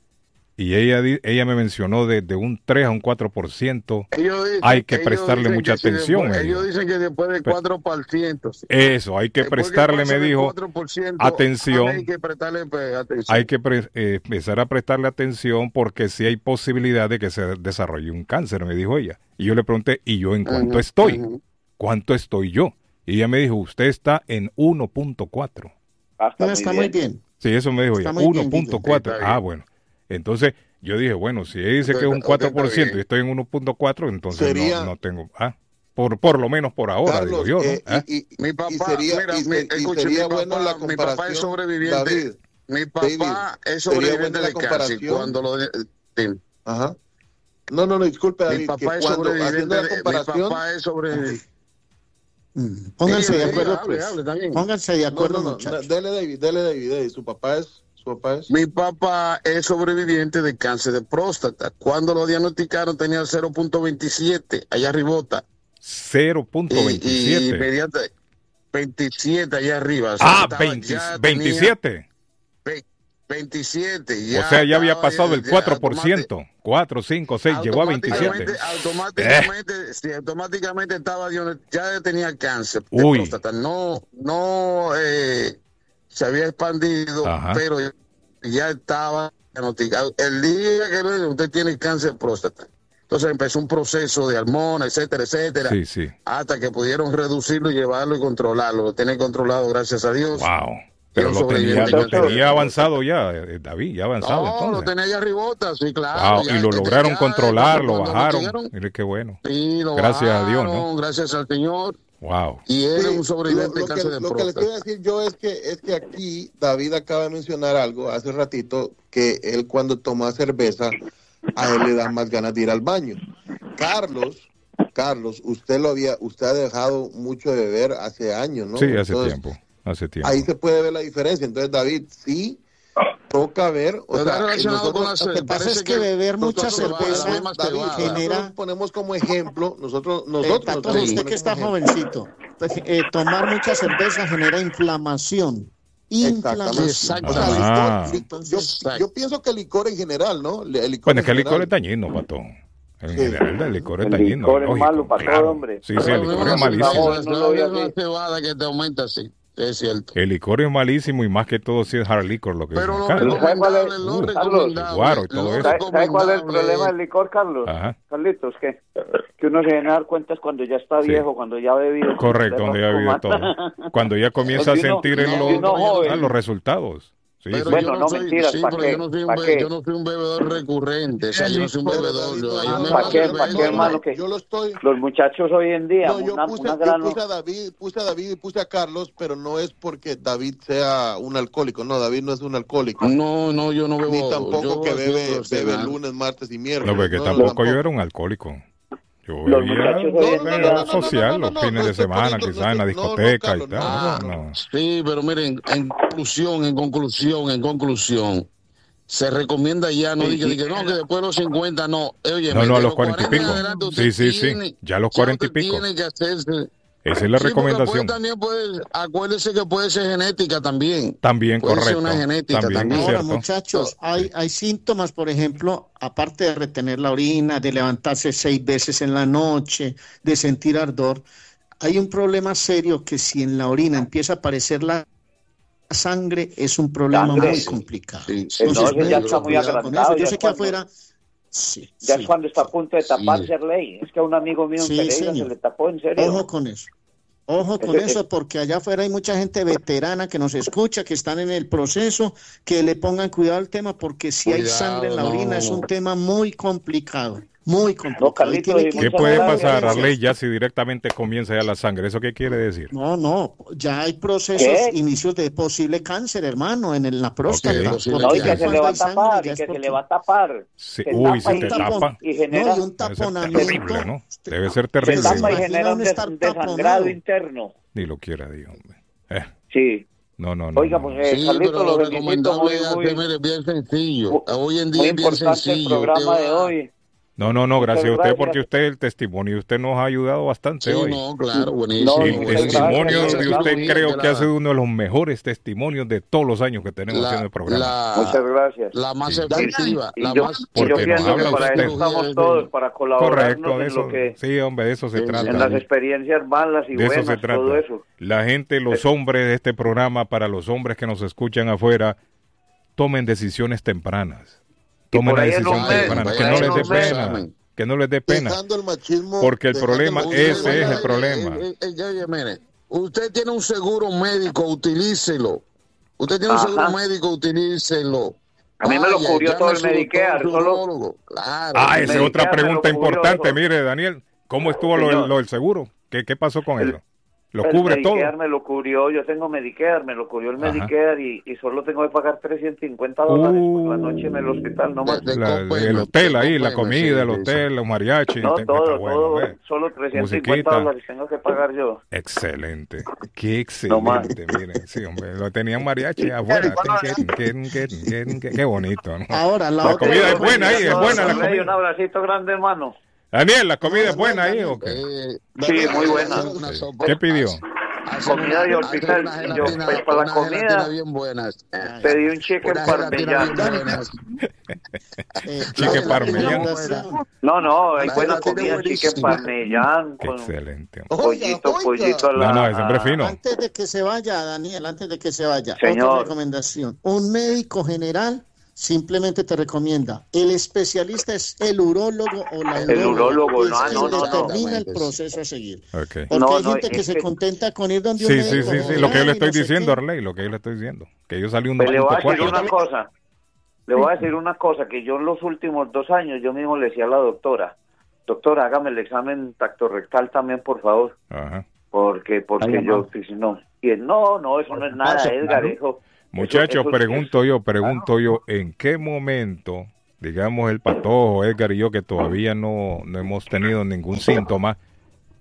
y ella ella me mencionó de, de un tres a un cuatro por ciento. Dicen, hay que prestarle mucha atención. Si después, ellos dicen que después de cuatro por ciento. Eso, hay que después prestarle, que me dijo, atención. Hay que prestarle atención. Hay que pre, eh, empezar a prestarle atención porque si sí hay posibilidad de que se desarrolle un cáncer, me dijo ella. Y yo le pregunté, ¿y yo en cuánto uh-huh, estoy? Uh-huh. ¿Cuánto estoy yo? Y ella me dijo, usted está en uno punto cuatro. Ah, está, no, está muy bien. bien. Sí, eso me dijo está ella, uno punto cuatro. Ah, bueno. Entonces, yo dije, bueno, si ella dice que es un cuatro por ciento y estoy en uno punto cuatro, entonces sería, no, no tengo... Ah, por, por lo menos por ahora, Carlos, digo yo, ¿no? Eh, ¿Ah? y, y, mi papá, y sería, mira, y, mi, y escuche, sería mi, bueno papá, la comparación, mi papá es sobreviviente. David, mi papá David, es sobreviviente de cáncer. Cuando lo... Sí. Ajá. No, no, no, disculpe, David. Mi papá que es cuando, sobreviviente la de... comparación, Mi papá es sobreviviente. Pónganse sí, de acuerdo, sí, pues. hable, hable, Pónganse de acuerdo, no, no, no, muchachos. Dele, David, dele, David, David. Su papá es... ¿Su papá es? Mi papá es sobreviviente de cáncer de próstata. Cuando lo diagnosticaron tenía cero punto veintisiete, allá arribota. cero punto veintisiete. Y, y inmediata, veintisiete allá arriba. O sea, ah, veinte, veintisiete. veintisiete. Ya o sea, ya había pasado el cuatro por ciento. cuatro, cinco, seis, llegó a veintisiete. Automáticamente, eh. sí, automáticamente estaba, ya tenía cáncer de Uy. próstata. No, no eh, se había expandido, Ajá. pero ya estaba diagnosticado. El día que usted tiene cáncer de próstata. Entonces empezó un proceso de hormonas, etcétera, etcétera, sí, sí. hasta que pudieron reducirlo, llevarlo y controlarlo. Lo tienen controlado, gracias a Dios. Wow. Pero lo tenía, lo tenía avanzado ya, David, ya avanzado. No, entonces. lo tenía ya arribota, sí, claro. Wow. Ya, y lo lograron ya, controlar, lo bajaron. Lo Mire qué bueno. Sí, lo gracias bajaron, a Dios, ¿no? Gracias al Señor. Wow. Y él sí, es un sobreviviente lo, de cáncer que, de lo próstata. Lo que le quiero decir yo es que, es que aquí David acaba de mencionar algo hace ratito, que él cuando toma cerveza, a él le da más ganas de ir al baño. Carlos, Carlos, usted lo había, usted ha dejado mucho de beber hace años, ¿no? Sí, hace Entonces, tiempo, hace tiempo. Ahí se puede ver la diferencia. Entonces, David, sí, toca ver, o sea, nosotros, lo que pasa es que beber mucha cerveza David, genera... nosotros ponemos como ejemplo, nosotros, nosotros... Eh, Tato, usted que está jovencito, pues, eh, tomar mucha cerveza genera inflamación. inflamación. Exactamente. O sea, licor, Entonces, yo, yo pienso que el licor en general, ¿no? El licor bueno, es que el licor es dañino, Pato. En sí. general, el licor es dañino. El licor es malo para claro. todo, hombre. Sí, sí, el licor es malísimo. No, no, no, una cebada que te aumenta así. Es cierto. El licor es malísimo y más que todo si es hard liquor lo que pero es. Pero lo recomendable, lo recomendable. Guaro y todo eso. ¿Sabes cuál es el problema del licor, Carlos? Ajá. Carlitos, que, que uno se viene a dar cuenta es cuando ya está viejo, sí. cuando ya ha bebido. Correcto, cuando ya ha bebido todo. Cuando ya comienza a sentir en los, no, ah, los resultados. Sí, pero sí. Bueno, no, no soy, mentiras, sí, pero yo no, soy un be- yo no soy un bebedor recurrente, o sea, yo no soy un bebedor. Yo, yo ¿Para qué, ¿para qué, hermano? Que yo lo estoy... Los muchachos hoy en día, no, yo, una, puse, una yo gran... puse a David, puse a David y puse a Carlos, pero no es porque David sea un alcohólico, no, David no es un alcohólico. No, no, yo no bebo. Ni tampoco yo que bebe, bebe lunes, martes y miércoles. No, porque no, tampoco, tampoco yo era un alcohólico. Yo los muchachos no, no, no, no, social, los fines de semana, quizás en la discoteca y tal. Ah, no. Sí, pero miren, en conclusión, en conclusión, en conclusión, se recomienda ya, no diga que no, que después de los cincuenta, no. Oye, no, no, a los cuarenta y pico. Sí, sí, sí, ya a los cuarenta y pico. Tiene que hacerse. Esa es la sí, recomendación. También puede, acuérdese que puede ser genética también. También, puede correcto. Ser una genética también. también. Ahora, muchachos, hay, hay síntomas, por ejemplo, aparte de retener la orina, de levantarse seis veces en la noche, de sentir ardor, hay un problema serio que si en la orina empieza a aparecer la sangre, es un problema sangre, muy sí. complicado. Sí, sí. Entonces, no, ya está muy agrandado. Yo sé que cuando... afuera... Sí, ya sí, es cuando está a punto de taparse sí. ley. Es que a un amigo mío en sí, Pereira señor. se le tapó en serio. Ojo con eso. Ojo con Ese, eso, es... porque allá afuera hay mucha gente veterana que nos escucha, que están en el proceso, que le pongan cuidado al tema, porque si cuidado, hay sangre en la orina no. es un tema muy complicado. Muy complicado. No, Carlito, que... ¿Qué puede pasar, Arley, ya si directamente comienza ya la sangre? ¿Eso qué quiere decir? No, no, ya hay procesos, ¿Qué? inicios de posible cáncer, hermano, en el, la próstata. Okay. No, y que se le va a tapar, y que se le va a tapar. Sí. Uy, si te tapa. Y genera... No, y un taponamiento. Debe ser terrible, ¿no? Debe ser terrible. Se tapa y genera un, des un desangrado interno. Ni lo quiera Dios, hombre. Eh. Sí. No, no, no. Oiga, pues, eh, sí, Carlito, pero lo recomendable es hacer bien sencillo. Hoy en día es bien sencillo. El programa de hoy. No, no, no, gracias a usted porque usted el testimonio, usted nos ha ayudado bastante sí, hoy. No, claro, buenísimo. El no, testimonio gracias, de usted creo que ha sido uno de los mejores testimonios de todos los años que tenemos la, haciendo el programa. La, Muchas gracias. La más sí. efectiva. Y la yo, más porque yo pienso que para usted. eso estamos todos, para colaborar. Correcto, de eso, que, sí, hombre, de eso se en, trata. En las experiencias malas y de buenas, eso se trata. todo eso. La gente, los eso. hombres de este programa, para los hombres que nos escuchan afuera, tomen decisiones tempranas. Tomen una decisión temprana, que no les dé pena. Que no les dé pena, el machismo, porque el problema, el ese es el problema. Eh, eh, eh, oye, mire, usted tiene un seguro médico, utilícelo. Usted tiene Ajá. un seguro médico, utilícelo. A mí me lo cubrió Vaya, todo el Medicare. Solo... Claro, ah, esa es otra pregunta importante. Mire, Daniel, ¿cómo estuvo lo, lo del seguro? ¿Qué, qué pasó con el, eso? ¿Lo el cubre Medicare todo? me lo cubrió, yo tengo Medicare, me lo cubrió el Medicare y, y solo tengo que pagar trescientos cincuenta dólares uh, por la noche en el hospital, no más. La, el hotel ahí, la comida, el hotel, los mariachis. No, te, todo, bueno, todo, ¿ves? Solo trescientos cincuenta dólares tengo que pagar yo. Excelente, qué excelente, no miren, sí, hombre, lo tenían mariachi afuera, qué bonito, ¿no? Ahora, la, la otra comida es buena ahí, es buena la comida. Un abracito grande, hermano. Daniel, ¿la comida es buena ahí o qué? Eh, sí, muy buena. Sí. ¿Qué pidió? Comida de hospital. Yo, pues, para la comida, bien buenas. pedí un chicken parmellano. Chicken parmellano. No, no, hay buena comida, chicken parmellano. Excelente. Pollito, pollito a la... No, no, es hombre fino. Antes de que se vaya, Daniel, antes de que se vaya, Señor. Otra recomendación. Un médico general simplemente te recomienda, el especialista es el urólogo o la el urólogo, es no, no, no, determina no, el proceso a seguir. Okay. Porque no, hay no, gente que se que... contenta con ir donde sí, un sí, médico. Sí, sí, sí, lo que yo le estoy no diciendo, Arley, lo que yo le estoy diciendo, que yo salí un Le voy a decir una cosa, le voy a decir una cosa, que yo en los últimos dos años, yo mismo le decía a la doctora, doctora, hágame el examen tactorrectal también, por favor. Ajá. Porque, porque yo, pues, no, y él, no, no, eso no es nada, Edgar, eso... Muchachos, eso, eso, pregunto eso, yo, pregunto claro. yo, ¿en qué momento, digamos el Patojo, Edgar y yo, que todavía no, no hemos tenido ningún síntoma,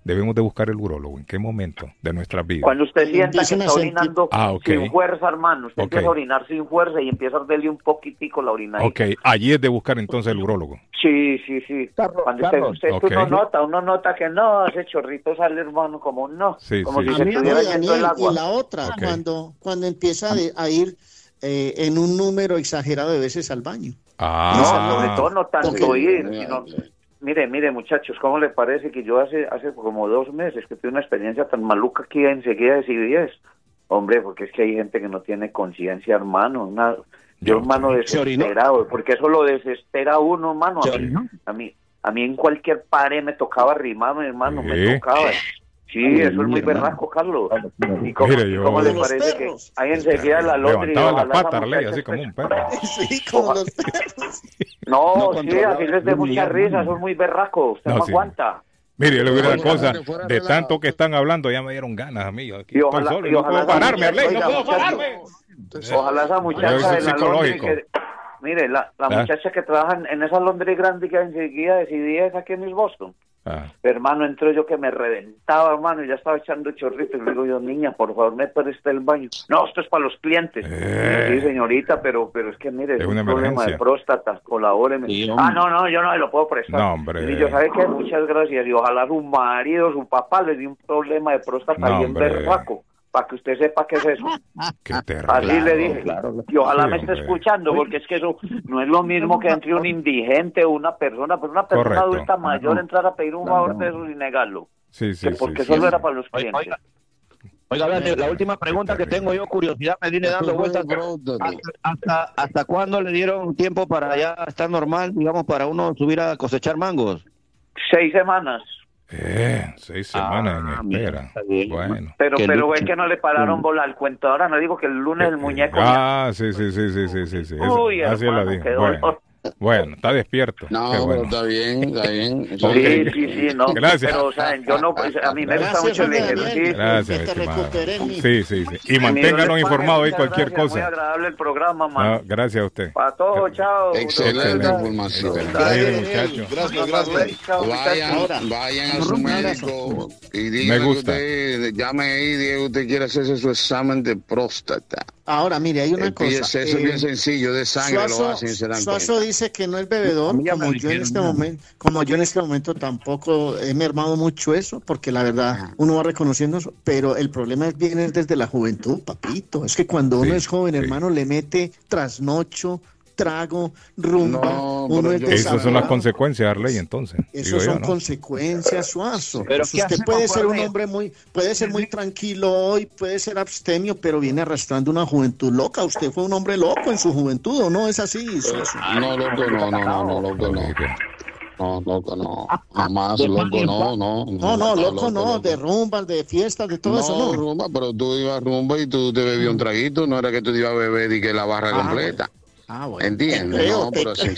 debemos de buscar el urólogo? ¿En qué momento de nuestras vidas? Cuando usted sienta que está orinando ah, okay. sin fuerza, hermano, usted okay. empieza a orinar sin fuerza y empieza a darle un poquitico la orina. Ok, allí es de buscar entonces el urólogo. Sí, sí, sí. Carlos, Cuando Carlos, usted, usted okay. uno nota, uno nota que no, ese chorrito sale, hermano, como no, sí, como sí. si se estuviera yendo el agua. Y la otra, okay. cuando, cuando empieza de, a ir eh, en un número exagerado de veces al baño. Ah. No, sobre todo no tanto okay. ir, sino... Mire, mire, muchachos, ¿cómo le parece que yo hace hace como dos meses que tuve una experiencia tan maluca aquí enseguida decidí es? Hombre, porque es que hay gente que no tiene conciencia, hermano. Una, yo, hermano, desesperado, porque eso lo desespera a uno, hermano. A mí, a mí, a mí en cualquier pared me tocaba rimarme, hermano, ¿Sí? me tocaba. Sí, eso es muy berraco, Carlos. ¿Y cómo, Mire, yo... ¿cómo le parece que ahí enseguida la Londres... Levantaba la pata, Arley, así como un perro. Sí, como los perros. No, no sí, así les de mucha risa, son muy berracos, usted no, no sí. aguanta. Mire, yo le voy a decir una cosa, de tanto que están hablando ya me dieron ganas a mí. Aquí y ojalá, solo, y no ojalá puedo pararme, Arley, no puedo muchacho, pararme. Ojalá esa muchacha de la Londres que... Mire, la, la ¿Ah? muchacha que trabaja en esa Londres grande que enseguida decidí es aquí en East Boston. Ah. Hermano, entró yo que me reventaba, hermano, y ya estaba echando chorritos. Y le digo yo, niña, por favor, me presta el baño. No, esto es para los clientes. Eh. Sí, señorita, pero pero es que mire, es, es un una problema emergencia. de próstata, colabóreme. Sí, ah, no, no, yo no me lo puedo prestar. No, hombre. Y yo, ¿sabe qué? Muchas gracias. Y ojalá su marido, su papá le dio un problema de próstata no, bien berraco. Para que usted sepa qué es eso. Qué terrible. Así claro, le dije. Claro. Y ojalá sí, me esté hombre. escuchando, porque es que eso no es lo mismo que entre un indigente o una persona, pero una persona Correcto. adulta mayor entrar a pedir un favor de eso y negarlo. Sí, sí, que porque sí, solo sí. era para los clientes. Oiga, oiga, oiga la última pregunta que tengo yo, curiosidad, me viene dando vueltas. ¿Hasta, hasta, ¿Hasta cuándo le dieron tiempo para ya estar normal, digamos, para uno subir a cosechar mangos? Seis semanas. Eh, seis semanas ah, en espera. Bueno. Pero pero es que no le pararon bola al cuento. Ahora no digo que el lunes el muñeco. Ah, sí, sí, sí, sí, sí, sí, sí. Uy, así hermano, la digo. qué Bueno, dolor. bueno, está despierto. No, Qué bueno. pero está bien, está bien. Sí, okay. sí, sí, no. Gracias. Pero, o sea, yo no, a mí me gusta mucho el ejercicio. Gracias, que te recuperes, sí, sí, sí. Y manténganos informados ahí cualquier gracias, cosa. Muy agradable el programa, man. No, gracias a usted. Para todos, chao. Excelente información. Gracias, gracias, gracias. Vayan, vayan a su médico y digan que usted, llame ahí, Diego, usted quiere hacerse su examen de próstata. Ahora, mire, hay una cosa. Eso es eh, bien sencillo, de sangre Suazo, lo hacen y se dan Suazo cuenta. dice que no es bebedor, como yo en este momento, como yo en este momento tampoco he mermado mucho eso, porque la verdad uno va reconociendo eso, pero el problema es viene desde la juventud, papito. Es que cuando uno sí, es joven, sí. hermano, le mete trasnocho, trago, rumba, no, uno es esas son las consecuencias, Arley, entonces. Esas son yo, ¿no? consecuencias, Suazo. Pero pues usted puede ser un hombre muy, puede ser muy tranquilo hoy, puede ser abstemio, pero viene arrastrando una juventud loca. Usted fue un hombre loco en su juventud, ¿o no es así, Suazo? No, loco, no, no, no, no, loco, no. No, loco, no. Jamás, loco, no, no. No, no, loco, no. De rumbas, de fiestas, de todo eso, no. No, rumba, pero tú ibas a rumba y tú te bebías un traguito, no era que tú te ibas a beber y que la barra ah, completa. Bueno. Ah, bueno. Entiende, creo, no, pero sí.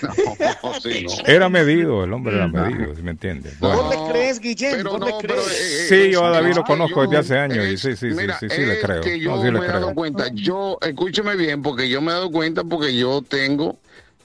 No, sí, no. Era medido, el hombre era medido, si me entiende. Bueno. ¿Vos le crees, Guillén? ¿Vos no, le crees? Pero, eh, sí, yo a David lo conozco desde hace años es, y sí, sí, mira, sí, sí, sí, sí le creo. Que yo no, sí me le he dado creo. cuenta, yo, escúcheme bien, porque yo me he dado cuenta porque yo tengo,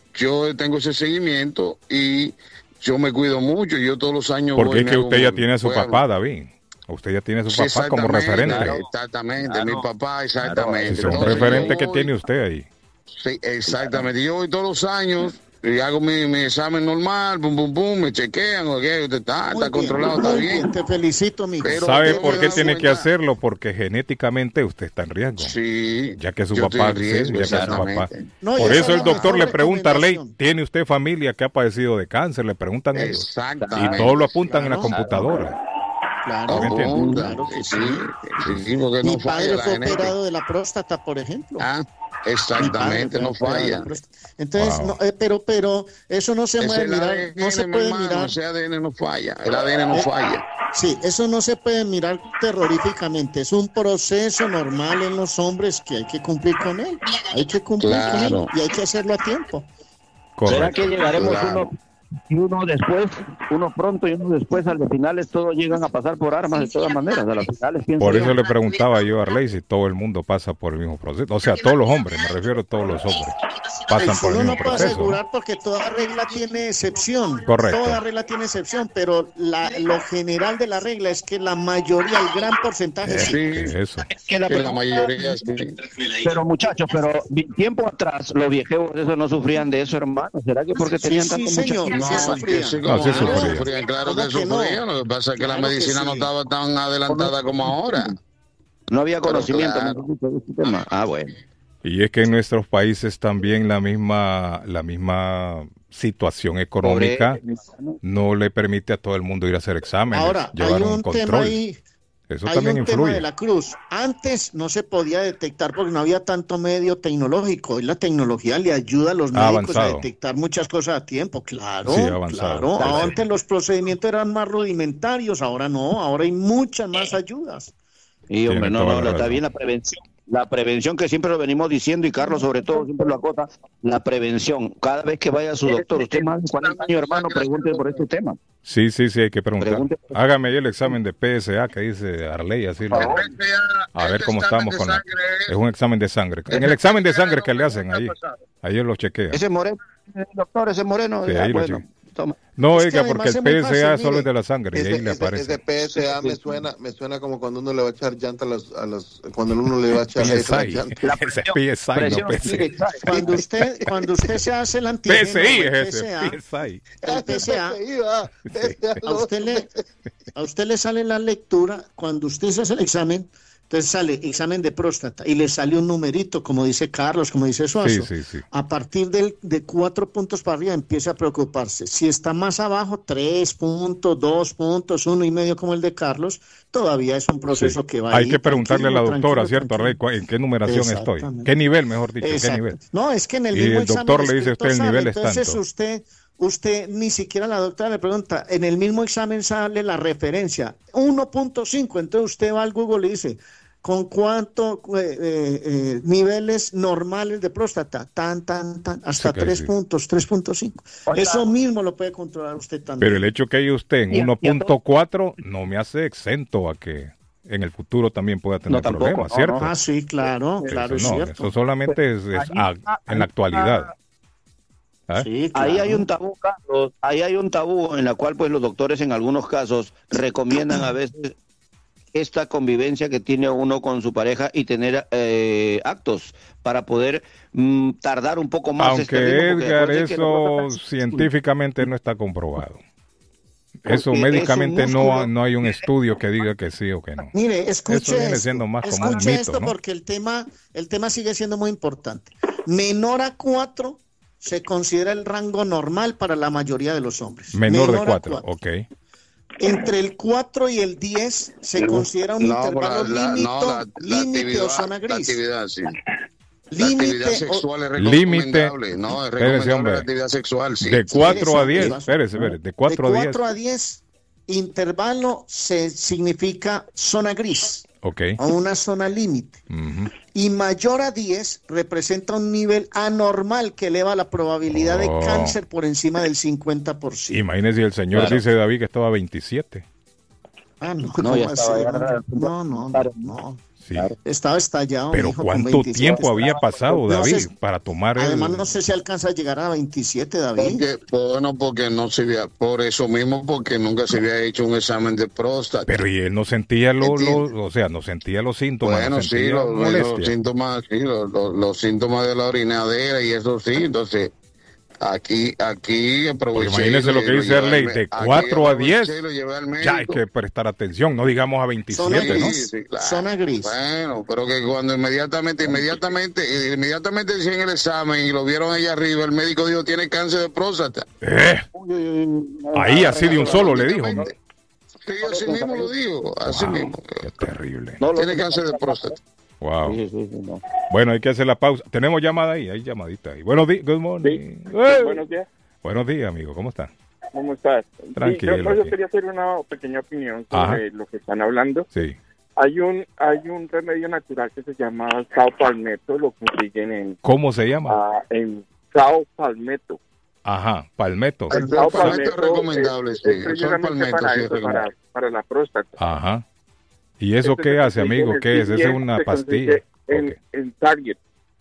yo tengo ese seguimiento y yo me cuido mucho, yo todos los años porque es que usted ya un, tiene a su bueno, papá, David. Usted ya tiene a su sí, papá como referente. Claro, exactamente, claro, mi papá, exactamente. Claro, es un referente que tiene usted ahí. Sí, exactamente. Yo voy todos los años y hago mi, mi examen normal, pum, pum, pum, me chequean, okay, usted está, está bien, controlado, está bien. bien. Te felicito, mijo. Pero ¿sabe por qué tiene cuenta? que hacerlo? Porque genéticamente usted está en riesgo. Sí. Ya que su papá, riesgo, sí, ya que su papá. No, por eso el doctor le pregunta a Arley, ¿tiene usted familia que ha padecido de cáncer? Le preguntan ellos. Exactamente. Y todo lo apuntan claro, en la computadora. Claro, claro, claro que sí. sí, sí, sí porque Mi no padre fue genética. operado de la próstata, por ejemplo. Ah, exactamente, no falla. Entonces, wow. no, eh, pero, pero eso no se Ese puede mirar, A D N, no se puede hermano, mirar. Ese A D N no falla, el A D N no eh, falla. Sí, eso no se puede mirar terroríficamente. Es un proceso normal en los hombres que hay que cumplir con él. Hay que cumplir claro. con él y hay que hacerlo a tiempo. Correcto. ¿Será que llegaremos claro. uno? y uno después, uno pronto y uno después, al finales todos llegan a pasar por armas de todas maneras. A las finales, por eso le preguntaba yo a Arley si todo el mundo pasa por el mismo proceso. O sea, todos los hombres, me refiero a todos los hombres, pasan por el mismo no proceso. No puedo asegurar porque toda regla tiene excepción. Correcto. Toda regla tiene excepción, pero la, lo general de la regla es que la mayoría, el gran porcentaje, sí. sí. Eso. Es que la, que la mayoría sí. Pero muchachos, pero tiempo atrás los viejos eso no sufrían de eso, hermano. ¿Será que porque tenían sí, tanto sí, señor, mucho... sí sufrían. Sí, no, sí sufrían. sufrían. Claro que sufrían. No? Lo que pasa es que claro la medicina que sí. no estaba tan adelantada como ahora. No había conocimiento. Claro. De este tema. Ah, bueno. Y es que en nuestros países también la misma la misma situación económica Pobre. no le permite a todo el mundo ir a hacer exámenes. Ahora, llevar hay un, un control. tema ahí. Eso Hay también un influye. tema de la cruz. Antes no se podía detectar porque no había tanto medio tecnológico. Hoy la tecnología le ayuda a los médicos a detectar muchas cosas a tiempo. Claro, sí, avanzado. claro. Antes los procedimientos eran más rudimentarios, ahora no. Ahora hay muchas más ayudas. Y hombre, no, no, está bien la prevención. La prevención que siempre lo venimos diciendo, y Carlos sobre todo siempre lo acota, la prevención. Cada vez que vaya a su doctor, usted más de cuarenta años, hermano, pregunte por este tema. Sí, sí, sí, hay que preguntar. Pregunte. Hágame ahí el examen de P S A que dice Arley, así lo... A ver cómo estamos con la... Es un examen de sangre. En el examen de sangre que le hacen ahí, ahí él lo chequea. Ese moreno, doctor, ese moreno. Sí, ahí lo chequea. No, es oiga, porque el P S A solo es de la sangre ese, y ahí ese, le aparece. Ese P S A me suena, me suena como cuando uno le va a echar llanta a los, a los cuando uno le va a echar esa llanta. Ese P S I, no P S I. Cuando usted, cuando usted se hace el antígeno, P S I es ese, P S I. El P S A, a usted le, a usted le sale la lectura cuando usted se hace el examen. Entonces sale examen de próstata y le sale un numerito, como dice Carlos, como dice Suazo. Sí, sí, sí. A partir del, de cuatro puntos para arriba empieza a preocuparse. Si está más abajo, tres puntos, dos puntos, uno y medio como el de Carlos, todavía es un proceso sí. que va a Hay que preguntarle a la doctora, ¿cierto, Rey? ¿En qué numeración estoy? ¿Qué nivel, mejor dicho? ¿Qué nivel? No, es que en el y mismo el doctor le dice a usted el nivel es entonces tanto. usted... Usted ni siquiera la doctora le pregunta, en el mismo examen sale la referencia, uno punto cinco, entonces usted va al Google y dice, ¿con cuánto eh, eh, niveles normales de próstata? Tan, tan, tan, hasta sí, tres sí. puntos, tres punto cinco. Eso mismo lo puede controlar usted también. Pero el hecho que hay usted en uno punto cuatro no me hace exento a que en el futuro también pueda tener no, problemas, no, ¿cierto? No. Ah, sí, claro, claro, eso, es no, cierto. Eso solamente es, es a, en la actualidad. ¿Eh? Sí, claro. Ahí hay un tabú, Carlos, ahí hay un tabú en la cual pues los doctores en algunos casos recomiendan a veces esta convivencia que tiene uno con su pareja y tener eh, actos para poder mm, tardar un poco más. Aunque este ritmo, Edgar, eso científicamente no está comprobado. Eso porque médicamente no, no hay un estudio que diga que sí o que no. Mire, escuche eso viene siendo más como un mito, esto ¿no? Porque el tema, el tema sigue siendo muy importante. Menor a cuatro se considera el rango normal para la mayoría de los hombres. Menor, Menor de cuatro, ok. Entre el cuatro y el diez se considera un no, intervalo límite no, límite o zona gris. La actividad, sí. Límite la actividad sexual es recomendable, no, es recomendable la actividad sexual, sí. De cuatro a diez, espérese, espérese, de cuatro a diez. De cuatro a diez, intervalo se significa zona gris. Okay. O una zona límite. Uh-huh. Y mayor a diez representa un nivel anormal que eleva la probabilidad oh. de cáncer por encima del cincuenta por ciento. Imagínese, el señor claro. dice David que estaba a veintisiete. Ah, no, no, ya estaba ya... no, no, no, no. Sí. Estaba estallado. Pero hijo, ¿cuánto tiempo había pasado, David, no sé, para tomar el... Además, no sé si alcanza a llegar a veintisiete, David. Porque, bueno, porque no se había, por eso mismo, porque nunca se había hecho un examen de próstata. Pero y él no sentía los, lo, o sea, no sentía los síntomas. Bueno, no sí, los, los síntomas, sí, los, los, los síntomas de la orinadera y eso sí, entonces... Aquí, aquí aproveché. Imagínese lo que dice Arley, de cuatro a diez, ya hay que prestar atención, no digamos a veintisiete, Zona ¿no? Gris, sí, claro. Zona gris. Bueno, pero que cuando inmediatamente, inmediatamente, inmediatamente hicieron el examen y lo vieron allá arriba, el médico dijo, tiene cáncer de próstata. Eh, ahí así de un solo le dijo, ¿no? Sí, así mismo lo digo, así wow, mismo. Qué terrible. Tiene cáncer de próstata. Wow. Sí, sí, sí, no. Bueno, hay que hacer la pausa. Tenemos llamada ahí, hay llamadita ahí. Buenos días, good morning. Sí. Hey. Buenos días. Buenos días, amigo, ¿cómo están? ¿Cómo estás? Tranquilo. Sí, yo, yo quería hacer una pequeña opinión sobre Ajá. lo que están hablando. Sí. Hay un hay un remedio natural que se llama Sao Palmetto, lo consiguen en... ¿Cómo se llama? Uh, en Sao Palmetto. Ajá, palmetto. El, el palmetto, palmetto es recomendable, sí. El sol palmetto para, sí eso, es para, para la próstata. Ajá. ¿Y eso este qué hace, amigo? ¿Qué es? ¿Esa es una pastilla? En, okay. en Target.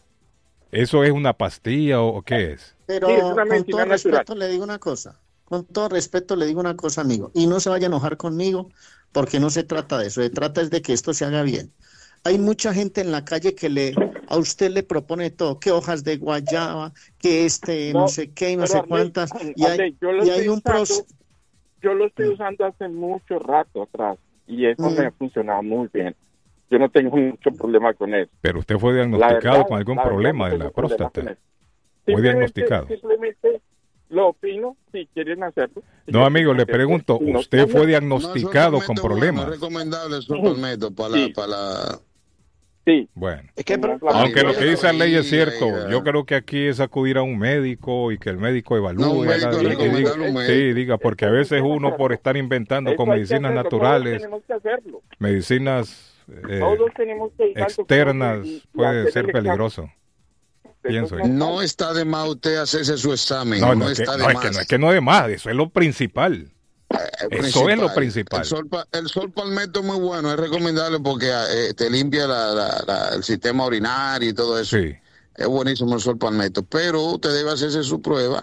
¿Eso es una pastilla o qué es? Pero sí, es una con todo natural. respeto le digo una cosa. Con todo respeto le digo una cosa, amigo. Y no se vaya a enojar conmigo porque no se trata de eso. Se trata es de que esto se haga bien. Hay mucha gente en la calle que le a usted le propone todo, que hojas de guayaba, que este no, no sé qué y no sé André, cuántas. Y hay, André, yo lo y hay un usando, pros... Yo lo estoy usando hace mucho rato atrás y eso mm. me ha funcionado muy bien. Yo no tengo mucho problema con eso. Pero usted fue diagnosticado verdad, con algún problema no de la próstata. Fue diagnosticado. Simplemente lo opino si quieren hacerlo. Si no, amigo, le pregunto, ¿usted fue diagnosticado no, con problemas? No es recomendable el sol palmetto para la... Para la... Sí. Bueno, es que, aunque lo que dice la ley es cierto, yo creo que aquí es acudir a un médico y que el médico evalúe. No, un médico y, y diga, un médico. Sí, diga, porque a veces uno por estar inventando con medicinas naturales, medicinas eh, externas, puede ser peligroso. Pienso yo. No está de más usted hacerse su examen. No, no, no, está que, de no más. es que no es que no de más, eso es lo principal. El Eso principal. es lo principal. El sol, el sol palmetto es muy bueno, es recomendable porque eh, te limpia la, la, la, el sistema urinario y todo eso. Sí. Es buenísimo el sol palmetto, pero usted debe hacerse su prueba,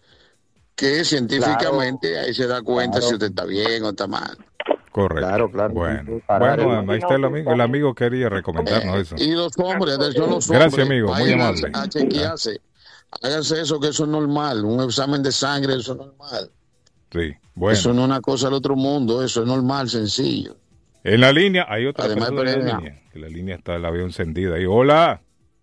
que científicamente claro, ahí se da cuenta claro. si usted está bien o está mal. Correcto. Claro, claro. Bueno, bueno ahí está el amigo. El amigo quería recomendarnos eh, eso. Y los hombres, de hecho los Gracias, hombres, amigo, muy amable. A chequearse. Háganse eso, que eso es normal. Un examen de sangre, eso es normal. Sí, bueno. Eso no es una cosa del otro mundo, eso es normal, sencillo. En la línea hay otra Además, persona en la línea. La línea está, la veo encendida ahí. Hola.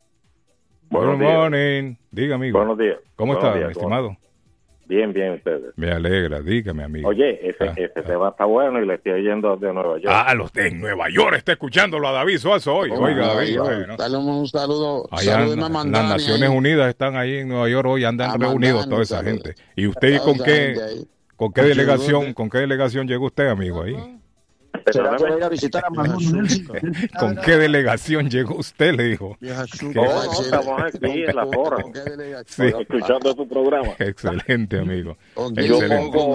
Buenos Good morning. Días. Diga, amigo. Buenos días. ¿Cómo Buenos está, días, mi estimado? Bien, bien, ustedes. Me alegra, dígame, amigo. Oye, ese, ah, ese ah. tema está bueno y le estoy oyendo de Nueva York. Ah, los de Nueva York, está escuchándolo a David Suazo hoy. Oh, Oiga, David. Dios, Bueno. Dale un saludo. Allá saludo en, en las Naciones ahí. Unidas están ahí en Nueva York hoy, andan a reunidos Mandani, toda esa saludo. gente. ¿Y usted con qué, con qué delegación, con qué delegación llegó usted, amigo, ahí? ¿Será que va a ir a visitar a Manuel? ¿Con qué delegación llegó usted? Le dijo. Oh, no, estamos aquí en la porra. Sí. Escuchando tu programa. Excelente, amigo. Yo, pongo,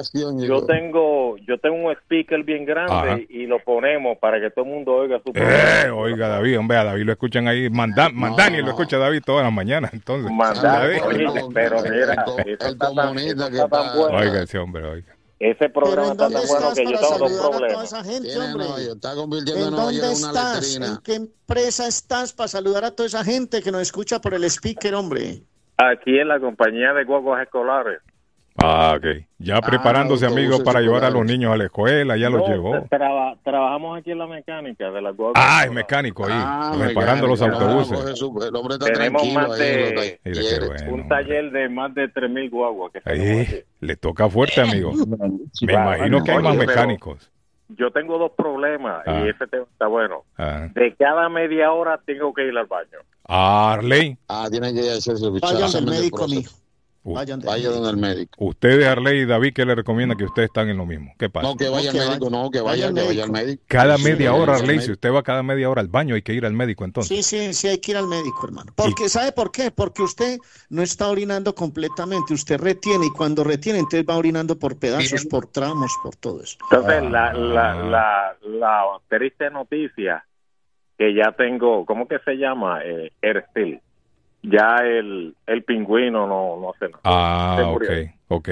yo tengo yo tengo un speaker bien grande. Ajá. Y lo ponemos para que todo el mundo oiga su programa. Eh, oiga, David, hombre, a David lo escuchan ahí. Manda, no, Mandani no. Lo escucha David todas las mañanas. Entonces, Mandani, oye, pero mira, el comunista que está. Oiga, ese hombre, oiga. Ese programa está tan bueno que yo tengo dos problemas. Gente, hombre? No, está convirtiendo ¿En dónde estás? ¿En qué empresa estás para saludar a toda esa gente que nos escucha por el speaker, hombre? Aquí en la compañía de guaguas escolares. Ah, ok. Ya preparándose, ah, amigos, para llevar a los niños a la escuela, ya no, los llevó. Traba, trabajamos aquí en la mecánica de las guaguas. Ah, es mecánico ahí, ah, reparando los autobuses. Su, el hombre está Tenemos más de, ahí, bueno, un taller de más de tres mil guaguas. Que ahí, le toca fuerte, amigo. Me imagino que hay más mecánicos. Yo tengo dos problemas ah. y ese tema está bueno. Ah. De cada media hora tengo que ir al baño. Arley. Ah, tiene que hacer su Vaya al médico, mijo. Vayan vaya donde el médico. Ustedes, Arley y David, ¿qué le recomienda que ustedes están en lo mismo? ¿Qué pasa? No, que vaya al médico, no, que vaya, que vaya al médico. Cada media hora, Arley, si usted va cada media hora al baño, hay que ir al médico entonces. Sí, sí, sí, hay que ir al médico, hermano. Porque, ¿sabe por qué? Porque usted no está orinando completamente, usted retiene, y cuando retiene, entonces va orinando por pedazos, por tramos, por todo eso. Entonces, ah. la, la, la, la triste noticia que ya tengo, ¿cómo que se llama? Eh, Erstil. Ya el, el pingüino no, no hace nada. Ah, ok, ok.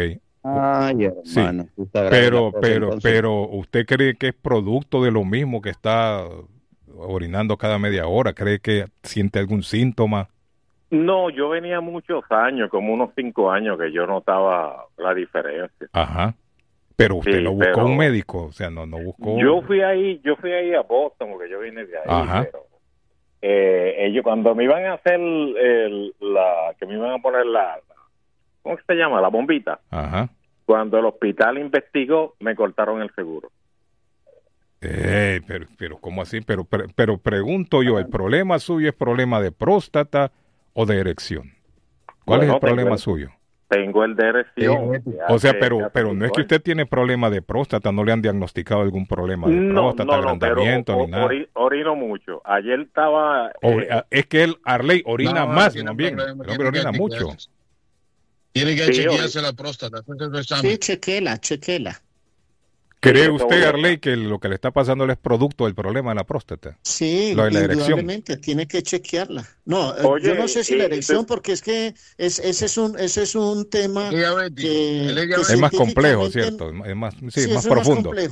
Ay, hermano. Sí. Pero, pero, entonces. pero, ¿usted cree que es producto de lo mismo que está orinando cada media hora? ¿Cree que siente algún síntoma? No, yo venía muchos años, como unos cinco años, que yo notaba la diferencia. Ajá. Pero usted sí, lo buscó pero... un médico, o sea, no, no buscó. Yo fui ahí, yo fui ahí a Boston, porque yo vine de ahí. Ajá. Pero... Eh, ellos cuando me iban a hacer el, la que me iban a poner la, la ¿cómo se llama? La bombita. Ajá. Cuando el hospital investigó, me cortaron el seguro. Eh, pero, pero ¿cómo así? Pero, pero, pero pregunto yo, ¿el problema suyo es problema de próstata o de erección? ¿Cuál bueno, es el problema el, suyo? Tengo el de erección. Sí. O sea, pero, pero no es que usted tiene problema de próstata, no le han diagnosticado algún problema de no, próstata, no, no, agrandamiento, pero, ni nada. Ori, orino mucho. Ayer estaba... Eh, es que él, Arley, orina no, más, no bien. El hombre orina mucho. Tiene que sí, chequearse la próstata. Sí, chequela, chequela. ¿Cree usted, Arley, que lo que le está pasando es producto del problema de la próstata? Sí, lo de la indudablemente, erección. Tiene que chequearla. No, Oye, yo no sé si la erección, porque es que es, ese, es un, ese es un tema que, que es más complejo, ¿cierto? Es más, sí, sí, más profundo. Más